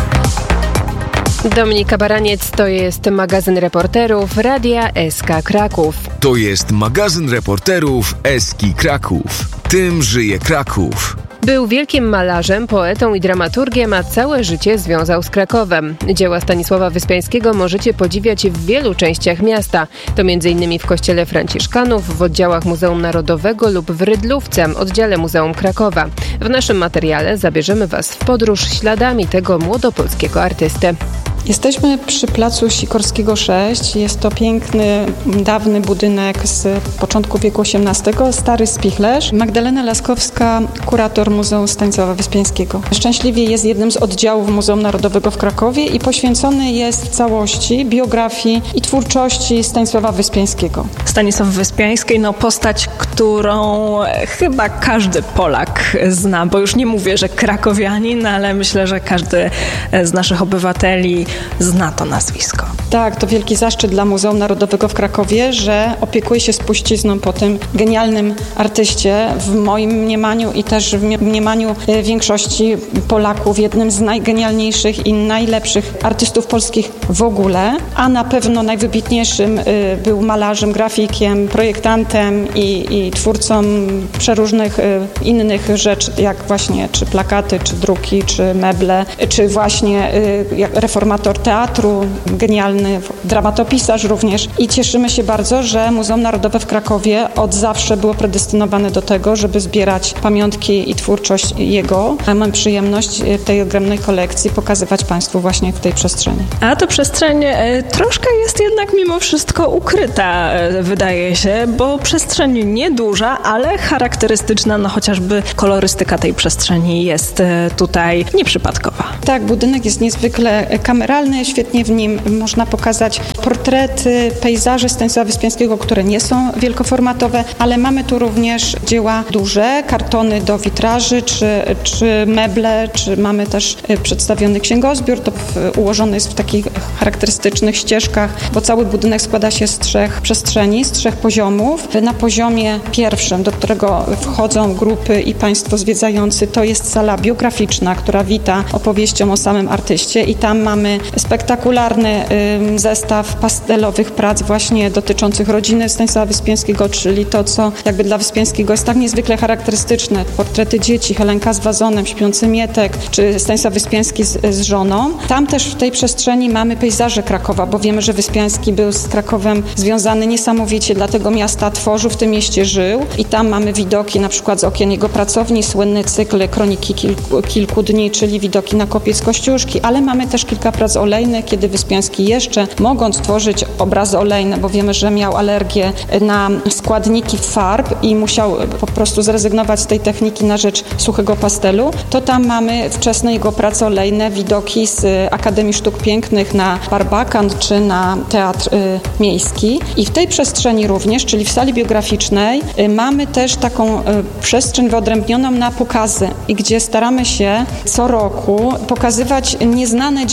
Dominika Baraniec, to jest magazyn reporterów Radia S K Kraków. To jest magazyn reporterów S K Kraków. Tym żyje Kraków. Był wielkim malarzem, poetą i dramaturgiem, a całe życie związał z Krakowem. Dzieła Stanisława Wyspiańskiego możecie podziwiać w wielu częściach miasta. To między innymi w Kościele Franciszkanów, w oddziałach Muzeum Narodowego lub w Rydlówce, oddziale Muzeum Krakowa. W naszym materiale zabierzemy Was w podróż śladami tego młodopolskiego artysty. Jesteśmy przy placu Sikorskiego sześć. Jest to piękny, dawny budynek z początku wieku osiemnastego, stary spichlerz. Magdalena Laskowska, kurator Muzeum Stanisława Wyspiańskiego. Szczęśliwie jest jednym z oddziałów Muzeum Narodowego w Krakowie i poświęcony jest w całości biografii i twórczości Stanisława Wyspiańskiego. Stanisław Wyspiański, no postać, którą chyba każdy Polak zna, bo już nie mówię, że krakowianin, ale myślę, że każdy z naszych obywateli zna to nazwisko. Tak, to wielki zaszczyt dla Muzeum Narodowego w Krakowie, że opiekuje się spuścizną po tym genialnym artyście. W moim mniemaniu i też w mniemaniu większości Polaków jednym z najgenialniejszych i najlepszych artystów polskich w ogóle, a na pewno najwybitniejszym był malarzem, grafikiem, projektantem i, i twórcą przeróżnych innych rzeczy, jak właśnie czy plakaty, czy druki, czy meble, czy właśnie jak reformator teatru, genialny dramatopisarz również. I cieszymy się bardzo, że Muzeum Narodowe w Krakowie od zawsze było predestynowane do tego, żeby zbierać pamiątki i twórczość jego. A mam przyjemność tej ogromnej kolekcji pokazywać Państwu właśnie w tej przestrzeni. A to przestrzeń e, troszkę jest jednak mimo wszystko ukryta, e, wydaje się, bo przestrzeń nieduża, ale charakterystyczna, no chociażby kolorystyka tej przestrzeni jest e, tutaj nieprzypadkowa. Tak, budynek jest niezwykle kameralny, świetnie w nim można pokazać portrety, pejzaże Stanisława Wyspiańskiego, które nie są wielkoformatowe, ale mamy tu również dzieła duże, kartony do witraży, czy, czy meble, czy mamy też przedstawiony księgozbiór, to w, ułożony jest w takich charakterystycznych ścieżkach, bo cały budynek składa się z trzech przestrzeni, z trzech poziomów. Na poziomie pierwszym, do którego wchodzą grupy i Państwo zwiedzający, to jest sala biograficzna, która wita opowieścią o samym artyście i tam mamy spektakularny y, zestaw pastelowych prac właśnie dotyczących rodziny Stanisława Wyspiańskiego, czyli to, co jakby dla Wyspiańskiego jest tak niezwykle charakterystyczne. Portrety dzieci, Helenka z wazonem, śpiący Mietek, czy Stanisław Wyspiański z, z żoną. Tam też w tej przestrzeni mamy pejzaże Krakowa, bo wiemy, że Wyspiański był z Krakowem związany niesamowicie, dlatego miasta tworzył, w tym mieście żył i tam mamy widoki na przykład z okien jego pracowni, słynny cykl Kroniki kilku, kilku dni, czyli widoki na Kopiec Kościuszki, ale mamy też kilka prac olejnych, kiedy Wyspiański jeszcze, mogąc tworzyć obrazy olejne, bo wiemy, że miał alergię na składniki farb i musiał po prostu zrezygnować z tej techniki na rzecz suchego pastelu, to tam mamy wczesne jego prace olejne, widoki z Akademii Sztuk Pięknych na Barbakan czy na Teatr y, Miejski. I w tej przestrzeni również, czyli w sali biograficznej, y, mamy też taką y, przestrzeń wyodrębnioną na pokazy i gdzie staramy się co roku pokazywać nieznane dzieła kompletne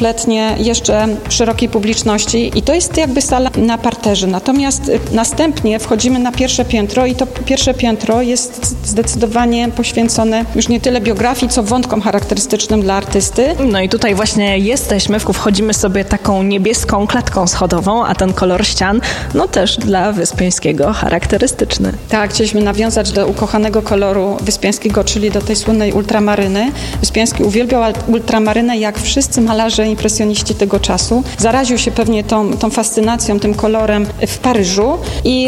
kompletnie jeszcze szerokiej publiczności i to jest jakby sala na parterze. Natomiast następnie wchodzimy na pierwsze piętro i to pierwsze piętro jest zdecydowanie poświęcone już nie tyle biografii, co wątkom charakterystycznym dla artysty. No i tutaj właśnie jesteśmy, wchodzimy sobie taką niebieską klatką schodową, a ten kolor ścian, no też dla Wyspiańskiego charakterystyczny. Tak, chcieliśmy nawiązać do ukochanego koloru Wyspiańskiego, czyli do tej słynnej ultramaryny. Wyspiański uwielbiał ultramarynę jak wszyscy malarze impresjoniści tego czasu. Zaraził się pewnie tą, tą fascynacją, tym kolorem w Paryżu i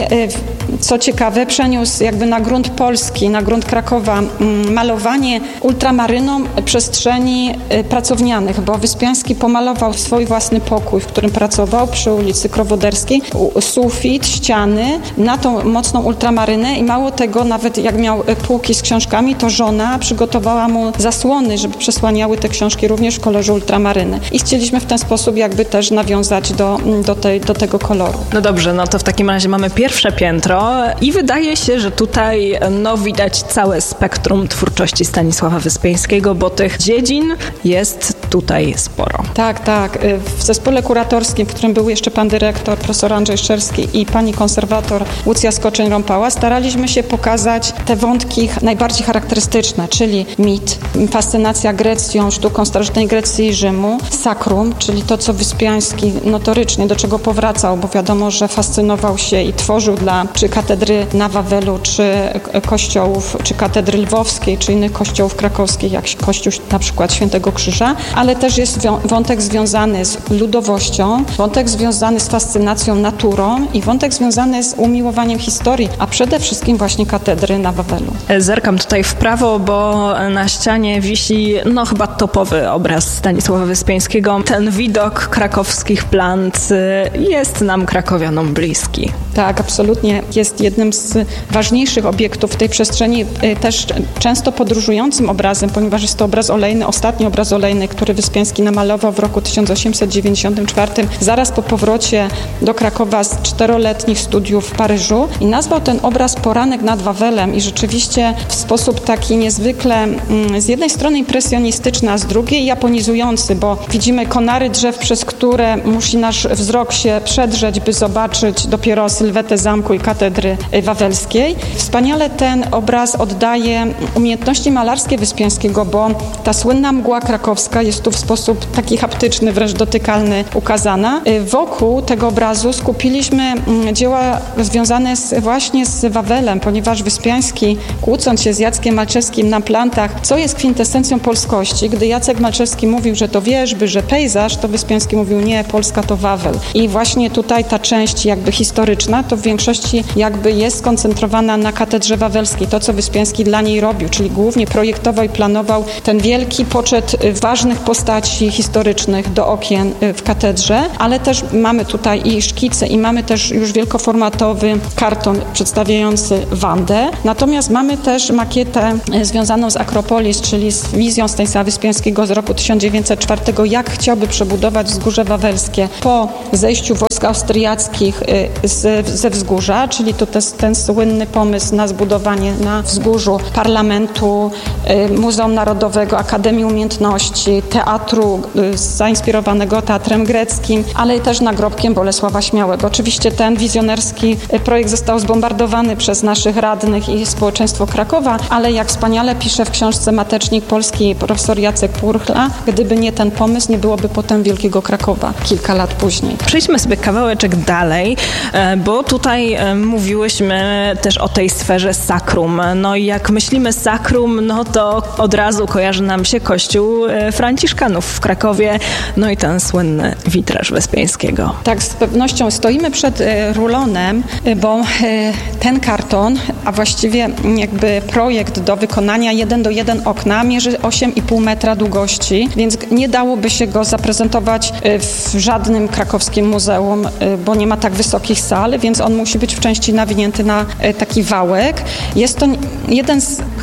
co ciekawe przeniósł jakby na grunt Polski, na grunt Krakowa malowanie ultramaryną przestrzeni pracownianych, bo Wyspiański pomalował swój własny pokój, w którym pracował przy ulicy Krowoderskiej, sufit, ściany na tą mocną ultramarynę i mało tego, nawet jak miał półki z książkami, to żona przygotowała mu zasłony, żeby przesłaniały te książki również w kolorze ultramaryny. I chcieliśmy w ten sposób jakby też nawiązać do, do, tej, do tego koloru. No dobrze, no to w takim razie mamy pierwsze piętro i wydaje się, że tutaj no, widać całe spektrum twórczości Stanisława Wyspiańskiego, bo tych dziedzin jest tutaj sporo. Tak, tak. W zespole kuratorskim, w którym był jeszcze pan dyrektor, profesor Andrzej Szczerski i pani konserwator Łucja Skoczeń-Rąpała, staraliśmy się pokazać te wątki najbardziej charakterystyczne, czyli mit, fascynacja Grecją, sztuką starożytnej Grecji i Rzymu, sakrum, czyli to, co Wyspiański notorycznie, do czego powracał, bo wiadomo, że fascynował się i tworzył dla czy katedry na Wawelu, czy kościołów, czy katedry lwowskiej, czy innych kościołów krakowskich, jak kościół na przykład Świętego Krzyża, ale też jest wątek związany z ludowością, wątek związany z fascynacją naturą i wątek związany z umiłowaniem historii, a przede wszystkim właśnie katedry na Wawelu. Zerkam tutaj w prawo, bo na ścianie wisi no chyba topowy obraz Stanisława Wyspiańskiego. Ten widok krakowskich plant jest nam krakowianom bliski. Tak, absolutnie. Jest jednym z ważniejszych obiektów w tej przestrzeni, też często podróżującym obrazem, ponieważ jest to obraz olejny, ostatni obraz olejny, który Wyspiański namalował w roku tysiąc osiemset dziewięćdziesiątym czwartym, zaraz po powrocie do Krakowa z czteroletnich studiów w Paryżu i nazwał ten obraz Poranek nad Wawelem i rzeczywiście w sposób taki niezwykle z jednej strony impresjonistyczny, a z drugiej japonizujący, bo widzimy konary drzew, przez które musi nasz wzrok się przedrzeć, by zobaczyć dopiero sylwetę zamku i katedry wawelskiej. Wspaniale ten obraz oddaje umiejętności malarskie Wyspiańskiego, bo ta słynna mgła krakowska jest tu w sposób taki haptyczny, wręcz dotykalny ukazana. Wokół tego obrazu skupiliśmy dzieła związane z, właśnie z Wawelem, ponieważ Wyspiański, kłócąc się z Jackiem Malczewskim na plantach, co jest kwintesencją polskości, gdy Jacek Malczewski mówił, że to wierzby, że pejzaż, to Wyspiański mówił nie, Polska to Wawel. I właśnie tutaj ta część jakby historyczna, to w większości jakby jest skoncentrowana na katedrze wawelskiej, to co Wyspiański dla niej robił, czyli głównie projektował i planował ten wielki poczet ważnych postaci historycznych do okien w katedrze, ale też mamy tutaj i szkice i mamy też już wielkoformatowy karton przedstawiający Wandę. Natomiast mamy też makietę związaną z Akropolis, czyli z wizją Stanisława Wyspiańskiego z roku tysiąc dziewięćset czwartego, jak chciałby przebudować Wzgórze Wawelskie po zejściu wojsk austriackich z, ze wzgórza, czyli to też ten słynny pomysł na zbudowanie na wzgórzu parlamentu, Muzeum Narodowego, Akademii Umiejętności, teatru zainspirowanego teatrem greckim, ale też nagrobkiem Bolesława Śmiałego. Oczywiście ten wizjonerski projekt został zbombardowany przez naszych radnych i społeczeństwo Krakowa, ale jak wspaniale pisze w książce Matecznik Polski profesor Jacek Purchla, gdyby nie ten pomysł, nie byłoby potem Wielkiego Krakowa kilka lat później. Przejdźmy sobie kawałeczek dalej, bo tutaj mówiłyśmy też o tej sferze sakrum. No i jak myślimy sakrum, no to od razu kojarzy nam się kościół Franciszkanów w Krakowie, no i ten słynny witraż Wyspiańskiego. Tak, z pewnością stoimy przed rulonem, bo ten karton, a właściwie jakby projekt do wykonania jeden do jeden okna mierzy osiem i pół metra długości, więc nie dałoby się go zaprezentować w żadnym krakowskim muzeum, bo nie ma tak wysokich sal, więc on musi być w części nawinięty na taki wałek. Jest to jeden z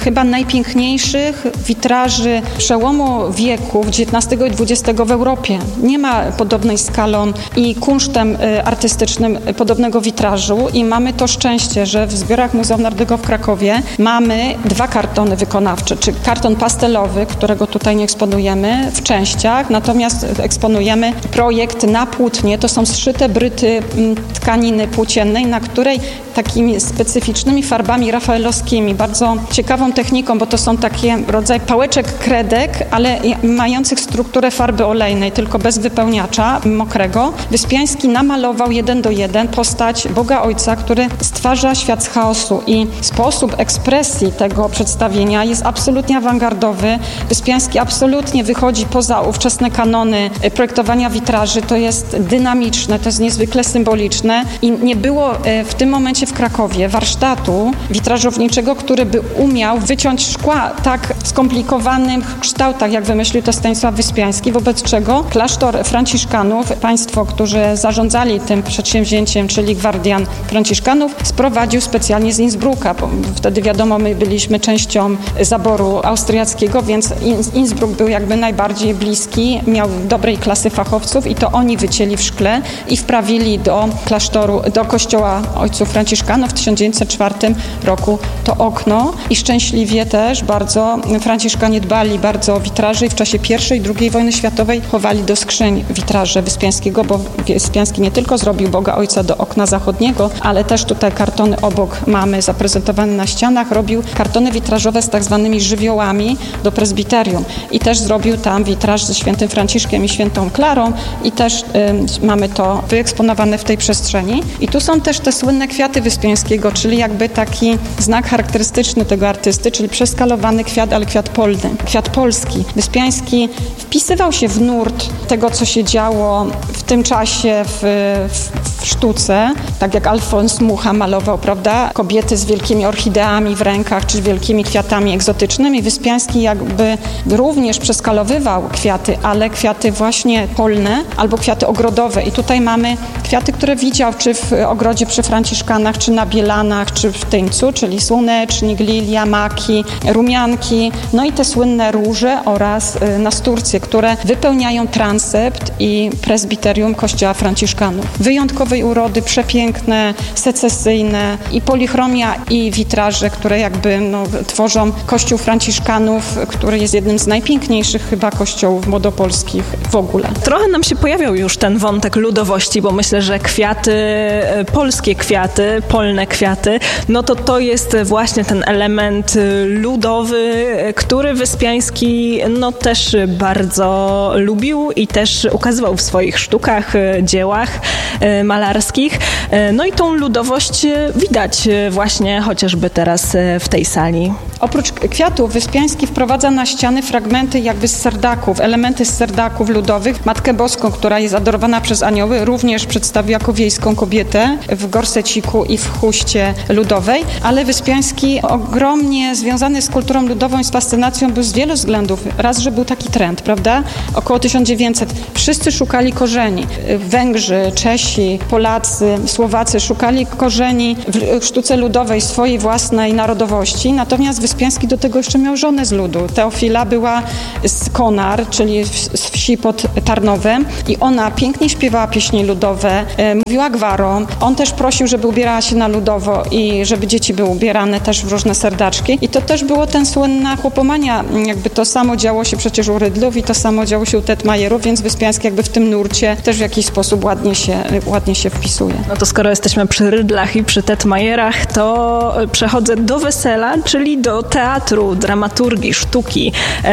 chyba najpiękniejszych witraży przełomu wieków dziewiętnastego i dwudziestego w Europie. Nie ma podobnej skalą i kunsztem artystycznym podobnego witrażu i mamy to szczęście, że w zbiorach Muzeum Narodowego w Krakowie mamy dwa kartony wykonawcze, czy karton pastelowy, którego tutaj nie eksponujemy w częściach, natomiast eksponujemy projekt na płótnie. To są zszyte bryty tkaniny płóciennej, na której takimi specyficznymi farbami rafaelowskimi, bardzo ciekawą techniką, bo to są takie rodzaj pałeczek kredek, ale mających strukturę farby olejnej, tylko bez wypełniacza mokrego. Wyspiański namalował jeden do jeden postać Boga Ojca, który stwarza świat z chaosu i sposób ekspresji tego przedstawienia jest absolutnie awangardowy. Wyspiański absolutnie wychodzi poza ówczesne kanony projektowania witraży. To jest dynamiczne, to jest niezwykle symboliczne i nie było w tym momencie w Krakowie warsztatu witrażowniczego, który by umiał wyciąć szkła tak skomplikowanych kształtach, jak wymyślił to Stanisław Wyspiański, wobec czego klasztor franciszkanów, państwo, którzy zarządzali tym przedsięwzięciem, czyli gwardian franciszkanów, sprowadził specjalnie z Innsbrucka, bo wtedy wiadomo, my byliśmy częścią zaboru austriackiego, więc Innsbruck był jakby najbardziej bliski, miał dobrej klasy fachowców i to oni wycięli w szkle i wprawili do klasztoru, do kościoła ojców franciszkanów w tysiąc dziewięćset czwartym roku to okno i szczęśliwie też bardzo franciszkanie dbali bardzo o witraże i w czasie pierwszej i drugiej wojny światowej chowali do skrzyń witraże Wyspiańskiego, bo Wyspiański nie tylko zrobił Boga Ojca do okna zachodniego, ale też tutaj kartony obok mamy zaprezentowane na ścianach, robił kartony witrażowe z tak zwanymi żywiołami do prezbiterium i też zrobił tam witraż ze świętym Franciszkiem i świętą Klarą i też y, mamy to wyeksponowane w tej przestrzeni. I tu są też te słynne kwiaty Wyspiańskiego, czyli jakby taki znak charakterystyczny tego artysty, czyli przeskalowany kwiat, ale kwiat polny, kwiat polski. Wyspiański wpisywał się w nurt tego, co się działo w tym czasie w, w, w sztuce, tak jak Alfons Mucha malował, prawda? Kobiety z wielkimi orchideami w rękach, czy wielkimi kwiatami egzotycznymi. Wyspiański jakby również przeskalowywał kwiaty, ale kwiaty właśnie polne albo kwiaty ogrodowe. I tutaj mamy kwiaty, które widział czy w ogrodzie przy Franciszkanach, czy na Bielanach, czy w Tyńcu, czyli słonecznik, lilia, maki, rumianki, no i te słynne róże oraz y, nasturcje, które wypełniają transept i prezbiterium kościoła Franciszkanów. Wyjątkowej urody, przepiękne, secesyjne i polichromia i witraże, które jakby no, tworzą kościół Franciszkanów, który jest jednym z najpiękniejszych chyba kościołów młodopolskich w ogóle. Trochę nam się pojawiał już ten wątek ludowości, bo myślę, że kwiaty, polskie kwiaty, polne kwiaty, no to to jest właśnie ten element ludowy, który Wyspiański no też bardzo lubił i też ukazywał w swoich sztukach, dziełach malarskich. No i tą ludowość widać właśnie chociażby teraz w tej sali. Oprócz kwiatów Wyspiański wprowadza na ściany fragmenty jakby z serdaków, elementy z serdaków ludowych. Matkę Boską, która jest adorowana przez anioły, również przedstawił jako wiejską kobietę w gorseciku i w chuście ludowej, ale Wyspiański ogromnie związany z kulturą ludową i z fascynacją był z wielu względów. Raz, że był taki trend, prawda? Około tysiąc dziewięćset. Wszyscy szukali korzeni. Węgrzy, Czesi, Polacy, Słowacy szukali korzeni w sztuce ludowej swojej własnej narodowości, natomiast Wyspiański do tego jeszcze miał żonę z ludu. Teofila była z Konar, czyli z wsi pod Tarnowem i ona pięknie śpiewała pieśni ludowe, e, mówiła gwarą. On też prosił, żeby ubierała się na ludowo i żeby dzieci były ubierane też w różne serdaczki. I to też było ten słynna chłopomania. Jakby to samo działo się przecież u Rydlów i to samo działo się u Tetmajerów, więc Wyspiański jakby w tym nurcie też w jakiś sposób ładnie się, ładnie się wpisuje. No to skoro jesteśmy przy Rydlach i przy Tetmajerach, to przechodzę do wesela, czyli do teatru, dramaturgii, sztuki.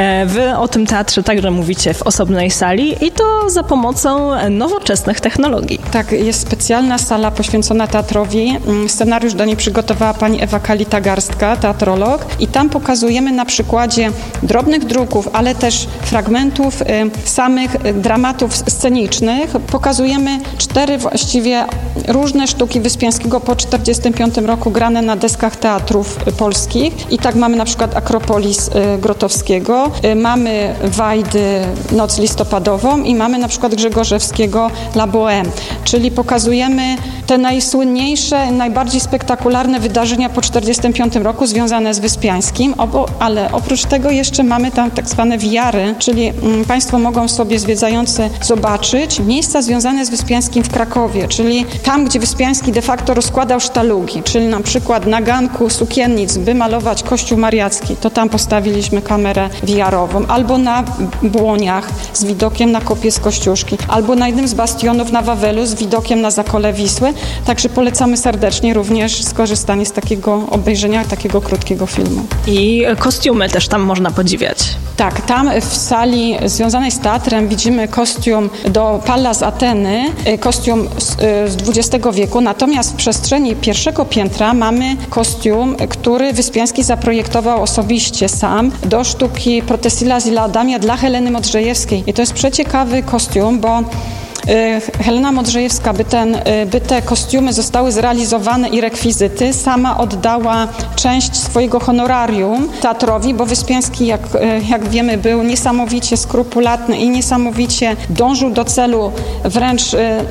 Wy o tym teatrze także mówicie w osobnej sali i to za pomocą nowoczesnych technologii. Tak, jest specjalna sala poświęcona teatrowi. Scenariusz do niej przygotowała pani Ewa Kalita-Garstka, teatrolog i tam pokazujemy na przykładzie drobnych druków, ale też fragmentów y, samych dramatów scenicznych. Pokazujemy cztery właściwie różne sztuki Wyspiańskiego po czterdziestym piątym roku grane na deskach teatrów polskich i tak mamy na przykład Akropolis y, Grotowskiego, y, mamy Wajdy Noc listopadową i mamy na przykład Grzegorzewskiego La Bohème, czyli pokazujemy te najsłynniejsze, najbardziej spektakularne wydarzenia po czterdziestym piątym roku związane z Wyspiańskim, obo, ale oprócz tego jeszcze mamy tam tak zwane V R-y, czyli mm, Państwo mogą sobie zwiedzający zobaczyć miejsca związane z Wyspiańskim w Krakowie, czyli tam, gdzie Wyspiański de facto rozkładał sztalugi, czyli na przykład na ganku sukiennic, by malować Kościół Mariacki, to tam postawiliśmy kamerę V R-ową, albo na Błoniach z widokiem na Kopiec Kościuszki, albo na jednym z bastionów na Wawelu z widokiem na Zakole Wisły, także polecamy serdecznie również skorzystanie z takiego obejrzenia, takiego krótkiego filmu. I kostiumy też tam można podziwiać. Tak, tam w sali związanej z teatrem widzimy kostium do Pallas Ateny, kostium z, z dwudziestego wieku, natomiast w przestrzeni pierwszego piętra mamy kostium, który Wyspiański zaprojektował osobiście sam do sztuki Protesilas i Laodamia dla Heleny Modrzejewskiej. I to jest przeciekawy kostium, bo Helena Modrzejewska, by, ten, by te kostiumy zostały zrealizowane i rekwizyty, sama oddała część swojego honorarium teatrowi, bo Wyspiański, jak, jak wiemy, był niesamowicie skrupulatny i niesamowicie dążył do celu wręcz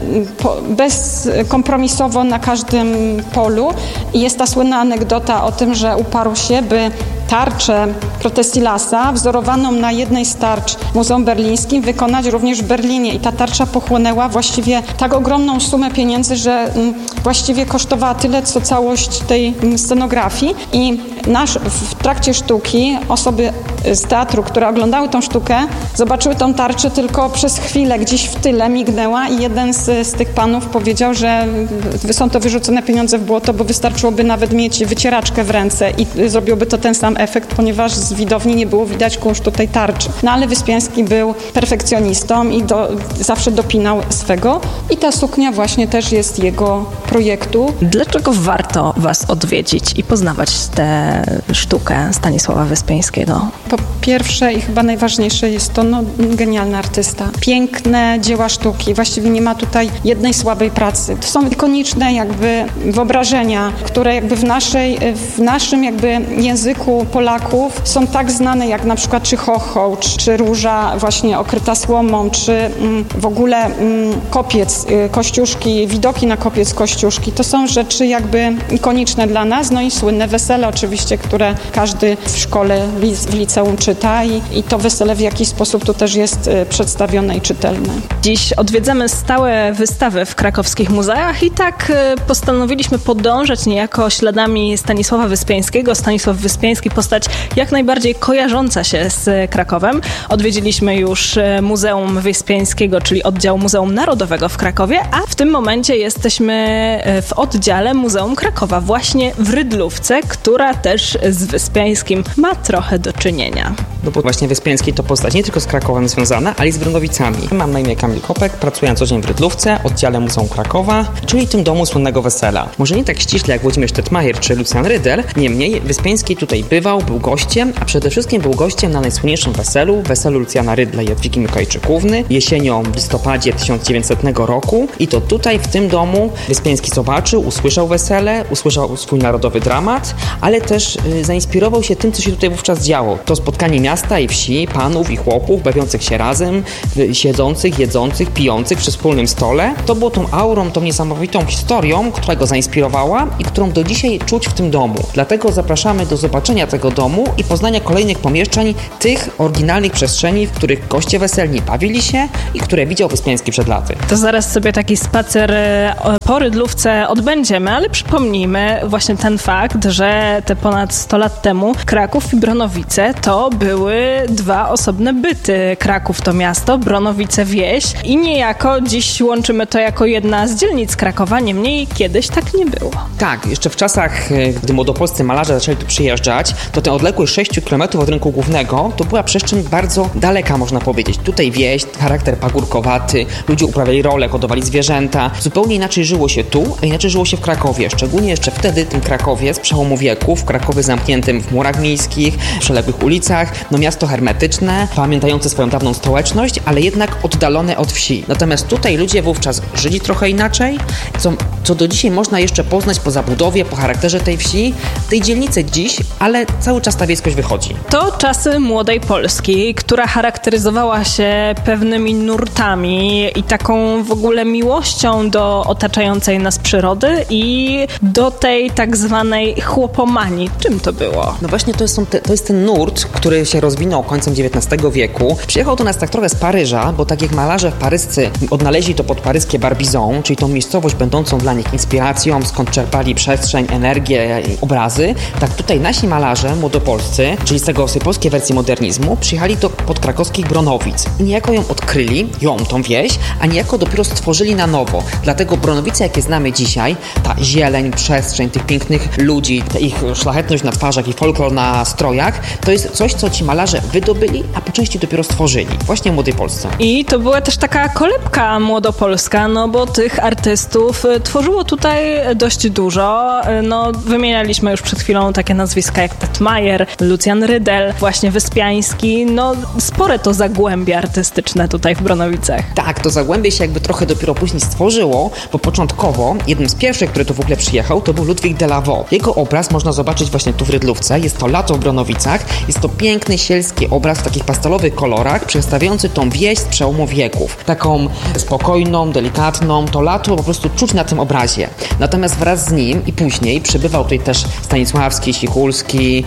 bezkompromisowo na każdym polu. I jest ta słynna anegdota o tym, że uparł się, by tarczę Protesilasa, wzorowaną na jednej z tarcz w Muzeum Berlińskim, wykonać również w Berlinie. I ta tarcza pochłonęła właściwie tak ogromną sumę pieniędzy, że właściwie kosztowała tyle, co całość tej scenografii. I nasz, w trakcie sztuki osoby z teatru, które oglądały tą sztukę, zobaczyły tą tarczę tylko przez chwilę, gdzieś w tyle mignęła i jeden z, z tych panów powiedział, że są to wyrzucone pieniądze w błoto, bo wystarczyłoby nawet mieć wycieraczkę w ręce i zrobiłby to ten sam efekt, ponieważ z widowni nie było widać kunsztu tej tarczy. No ale Wyspiański był perfekcjonistą i do, zawsze dopinał swego i ta suknia właśnie też jest jego projektu. Dlaczego warto Was odwiedzić i poznawać tę sztukę Stanisława Wyspiańskiego? Po pierwsze i chyba najważniejsze jest to no, genialny artysta. Piękne dzieła sztuki. Właściwie nie ma tutaj jednej słabej pracy. To są ikoniczne jakby wyobrażenia, które jakby w naszej, w naszym jakby języku Polaków są tak znane jak na przykład czy chochoł, czy, czy róża właśnie okryta słomą, czy mm, w ogóle mm, kopiec y, Kościuszki, widoki na kopiec Kościuszki. To są rzeczy jakby ikoniczne dla nas, no i słynne wesele oczywiście, które każdy w szkole, w liceum czyta i, i to wesele w jakiś sposób tu też jest y, przedstawione i czytelne. Dziś odwiedzamy stałe wystawy w krakowskich muzeach i tak y, postanowiliśmy podążać niejako śladami Stanisława Wyspiańskiego. Stanisław Wyspiański, postać jak najbardziej kojarząca się z Krakowem. Odwiedziliśmy już Muzeum Wyspiańskiego, czyli oddział Muzeum Narodowego w Krakowie, a w tym momencie jesteśmy w oddziale Muzeum Krakowa, właśnie w Rydlówce, która też z Wyspiańskim ma trochę do czynienia. No bo właśnie Wyspiański to postać nie tylko z Krakowem związana, ale i z Brunowicami. Mam na imię Kamil Kopek, pracuję na co dzień w Rydlówce, oddziale Muzeum Krakowa, czyli tym domu słynnego wesela. Może nie tak ściśle jak Włodzimierz Tetmajer czy Lucjan Rydel, niemniej Wyspiański tutaj bywał, był gościem, a przede wszystkim był gościem na najsłynniejszym weselu, weselu Lucjana Rydla i Jadwigi Mikołajczykówny, jesienią w listopadzie tysiąc dziewięćsetnego roku i to tutaj w tym domu Wyspiański zobaczył, usłyszał wesele, usłyszał swój narodowy dramat, ale też y, zainspirował się tym, co się tutaj wówczas działo. To spotkanie miasta i wsi, panów i chłopów bawiących się razem, y, siedzących, jedzących, pijących przy wspólnym stole. To było tą aurą, tą niesamowitą historią, która go zainspirowała i którą do dzisiaj czuć w tym domu. Dlatego zapraszamy do zobaczenia tego domu i poznania kolejnych pomieszczeń, tych oryginalnych przestrzeni, w których goście weselni bawili się i które widział Wyspiański przed laty. To zaraz sobie taki spacer po Rydlówce odbędziemy, ale przypomnijmy właśnie ten fakt, że te ponad sto lat temu Kraków i Bronowice to były dwa osobne byty. Kraków to miasto, Bronowice wieś i niejako dziś łączymy to jako jedna z dzielnic Krakowa, niemniej kiedyś tak nie było. Tak, jeszcze w czasach, gdy młodopolscy malarze zaczęli tu przyjeżdżać, to tę odległość sześciu kilometrów od rynku głównego to była przestrzeń bardzo daleka, można powiedzieć. Tutaj wieś, charakter pagórkowaty, ludzie uprawiali role, hodowali zwierzęta. Zupełnie inaczej żyło się tu, a inaczej żyło się w Krakowie. Szczególnie jeszcze wtedy tym Krakowie z przełomu wieków, w Krakowie zamkniętym w murach miejskich, w przeległych ulicach, no miasto hermetyczne, pamiętające swoją dawną stołeczność, ale jednak oddalone od wsi. Natomiast tutaj ludzie wówczas żyli trochę inaczej, co co do dzisiaj można jeszcze poznać po zabudowie, po charakterze tej wsi, tej dzielnicy dziś, ale cały czas ta wiejskość wychodzi. To czasy młodej Polski, która charakteryzowała się pewnymi nurtami i taką w ogóle miłością do otaczającej nas przyrody i do tej tak zwanej chłopomanii. Czym to było? No właśnie to jest, to jest ten nurt, który się rozwinął końcem dziewiętnastego wieku. Przyjechał do nas tak trochę z Paryża, bo tak jak malarze paryscy odnaleźli to podparyskie Barbizon, czyli tą miejscowość będącą dla nich inspiracją, skąd czerpali przestrzeń, energię i obrazy, tak tutaj nasi malarze młodopolscy, czyli z tego z tej polskiej wersji modernizmu, przyjechali do podkrakowskich Bronowic i niejako ją odkryli, ją, tą wieś, a niejako dopiero stworzyli na nowo. Dlatego Bronowice, jakie znamy dzisiaj, ta zieleń, przestrzeń, tych pięknych ludzi, ta ich szlachetność na twarzach i folklor na strojach, to jest coś, co ci malarze wydobyli, a po części dopiero stworzyli. Właśnie w Młodej Polsce. I to była też taka kolebka młodopolska, no bo tych artystów tworzyło tutaj dość dużo. No, wymienialiśmy już przed chwilą takie nazwiska jak Tetmajer, Lucjan Rydel, właśnie Wyspiański. No, spore to zagłębie artystyczne tutaj w Bronowicach. Tak, to zagłębie się jakby trochę dopiero później stworzyło, bo początkowo jednym z pierwszych, który tu w ogóle przyjechał, to był Ludwik Delaveau. Jego obraz można zobaczyć właśnie tu w Rydlówce. Jest to Lato w Bronowicach. Jest to piękny, sielski obraz w takich pastelowych kolorach, przedstawiający tą wieś z przełomu wieków. Taką spokojną, delikatną. To lato po prostu czuć na tym obrazie. Natomiast wraz z nim i później przybywał tutaj też Stanisławski, Sikulski,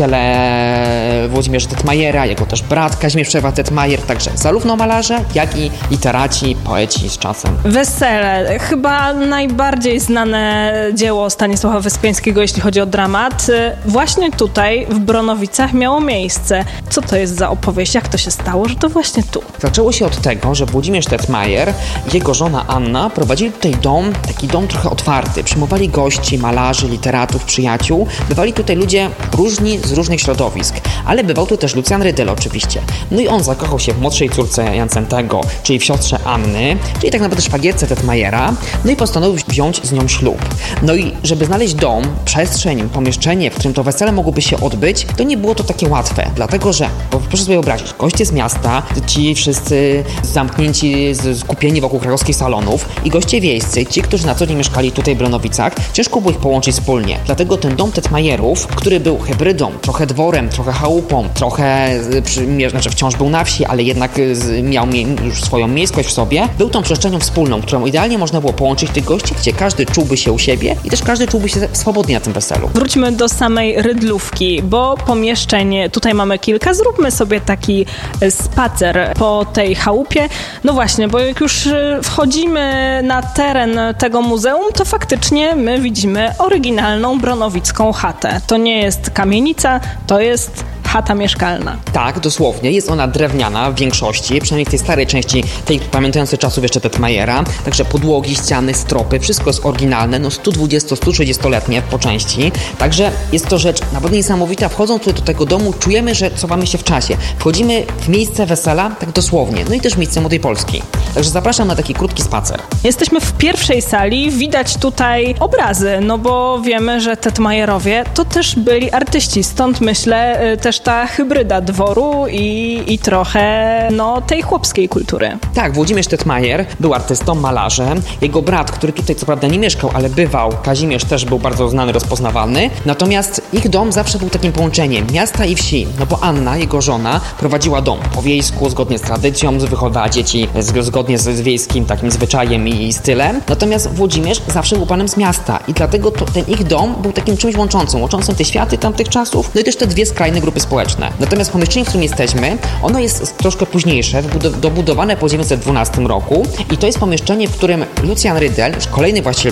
przyjaciele Włodzimierza Tetmajera, jego też brat Kazimierz Przerwa-Tetmajer, także zarówno malarze, jak i literaci, poeci z czasem. Wesele. Chyba najbardziej znane dzieło Stanisława Wyspiańskiego, jeśli chodzi o dramat. Właśnie tutaj w Bronowicach miało miejsce. Co to jest za opowieść? Jak to się stało, że to właśnie tu? Zaczęło się od tego, że Włodzimierz Tetmajer i jego żona Anna prowadzili tutaj dom, taki dom trochę otwarty. Przyjmowali gości, malarzy, literatów, przyjaciół. Bywali tutaj ludzie różni z różnych środowisk, ale bywał tu też Lucjan Rydel oczywiście. No i on zakochał się w młodszej córce Jancentego, czyli w siostrze Anny, czyli tak naprawdę szwagierce Tetmajera, no i postanowił wziąć z nią ślub. No i żeby znaleźć dom, przestrzeń, pomieszczenie, w którym to wesele mogłoby się odbyć, to nie było to takie łatwe, dlatego że, bo proszę sobie wyobrazić, goście z miasta, ci wszyscy zamknięci, skupieni wokół krakowskich salonów i goście wiejscy, ci, którzy na co dzień mieszkali tutaj w Bronowicach, ciężko było ich połączyć wspólnie. Dlatego ten dom Tetmajerów, który był hybrydą, trochę dworem, trochę chałupą, trochę, przy, znaczy wciąż był na wsi, ale jednak miał już swoją miejskość w sobie, był tą przestrzenią wspólną, którą idealnie można było połączyć tych gości, gdzie każdy czułby się u siebie i też każdy czułby się swobodnie na tym weselu. Wróćmy do samej Rydlówki, bo pomieszczeń tutaj mamy kilka. Zróbmy sobie taki spacer po tej chałupie. No właśnie, bo jak już wchodzimy na teren tego muzeum, to faktycznie my widzimy oryginalną bronowicką chatę. To nie jest kamienica, to jest chata mieszkalna. Tak, dosłownie. Jest ona drewniana w większości, przynajmniej w tej starej części, tej pamiętającej czasów jeszcze Tetmajera. Także podłogi, ściany, stropy, wszystko jest oryginalne, no sto dwudziesto sto trzydziestoletnie po części. Także jest to rzecz naprawdę niesamowita. Wchodząc tutaj do tego domu, czujemy, że cofamy się w czasie. Wchodzimy w miejsce wesela, tak dosłownie. No i też w miejsce Młodej Polski. Także zapraszam na taki krótki spacer. Jesteśmy w pierwszej sali, widać tutaj obrazy, no bo wiemy, że Tetmajerowie to też byli artyści, stąd myślę też ta hybryda dworu i, i trochę no, tej chłopskiej kultury. Tak, Włodzimierz Tetmajer był artystą, malarzem. Jego brat, który tutaj co prawda nie mieszkał, ale bywał, Kazimierz też był bardzo znany, rozpoznawalny. Natomiast ich dom zawsze był takim połączeniem miasta i wsi, no bo Anna, jego żona, prowadziła dom po wiejsku, zgodnie z tradycją, wychowywała dzieci zgodnie z, z wiejskim takim zwyczajem i, i stylem. Natomiast Włodzimierz zawsze był panem z miasta i dlatego to, ten ich dom był takim czymś łączącym, łączącym te światy tamtych czasów, no i też te dwie skrajne grupy społeczne. Natomiast pomieszczenie, w którym jesteśmy, ono jest troszkę późniejsze, dobudowane po tysiąc dziewięćset dwunastym roku i to jest pomieszczenie, w którym Lucjan Rydel, już kolejny właściciel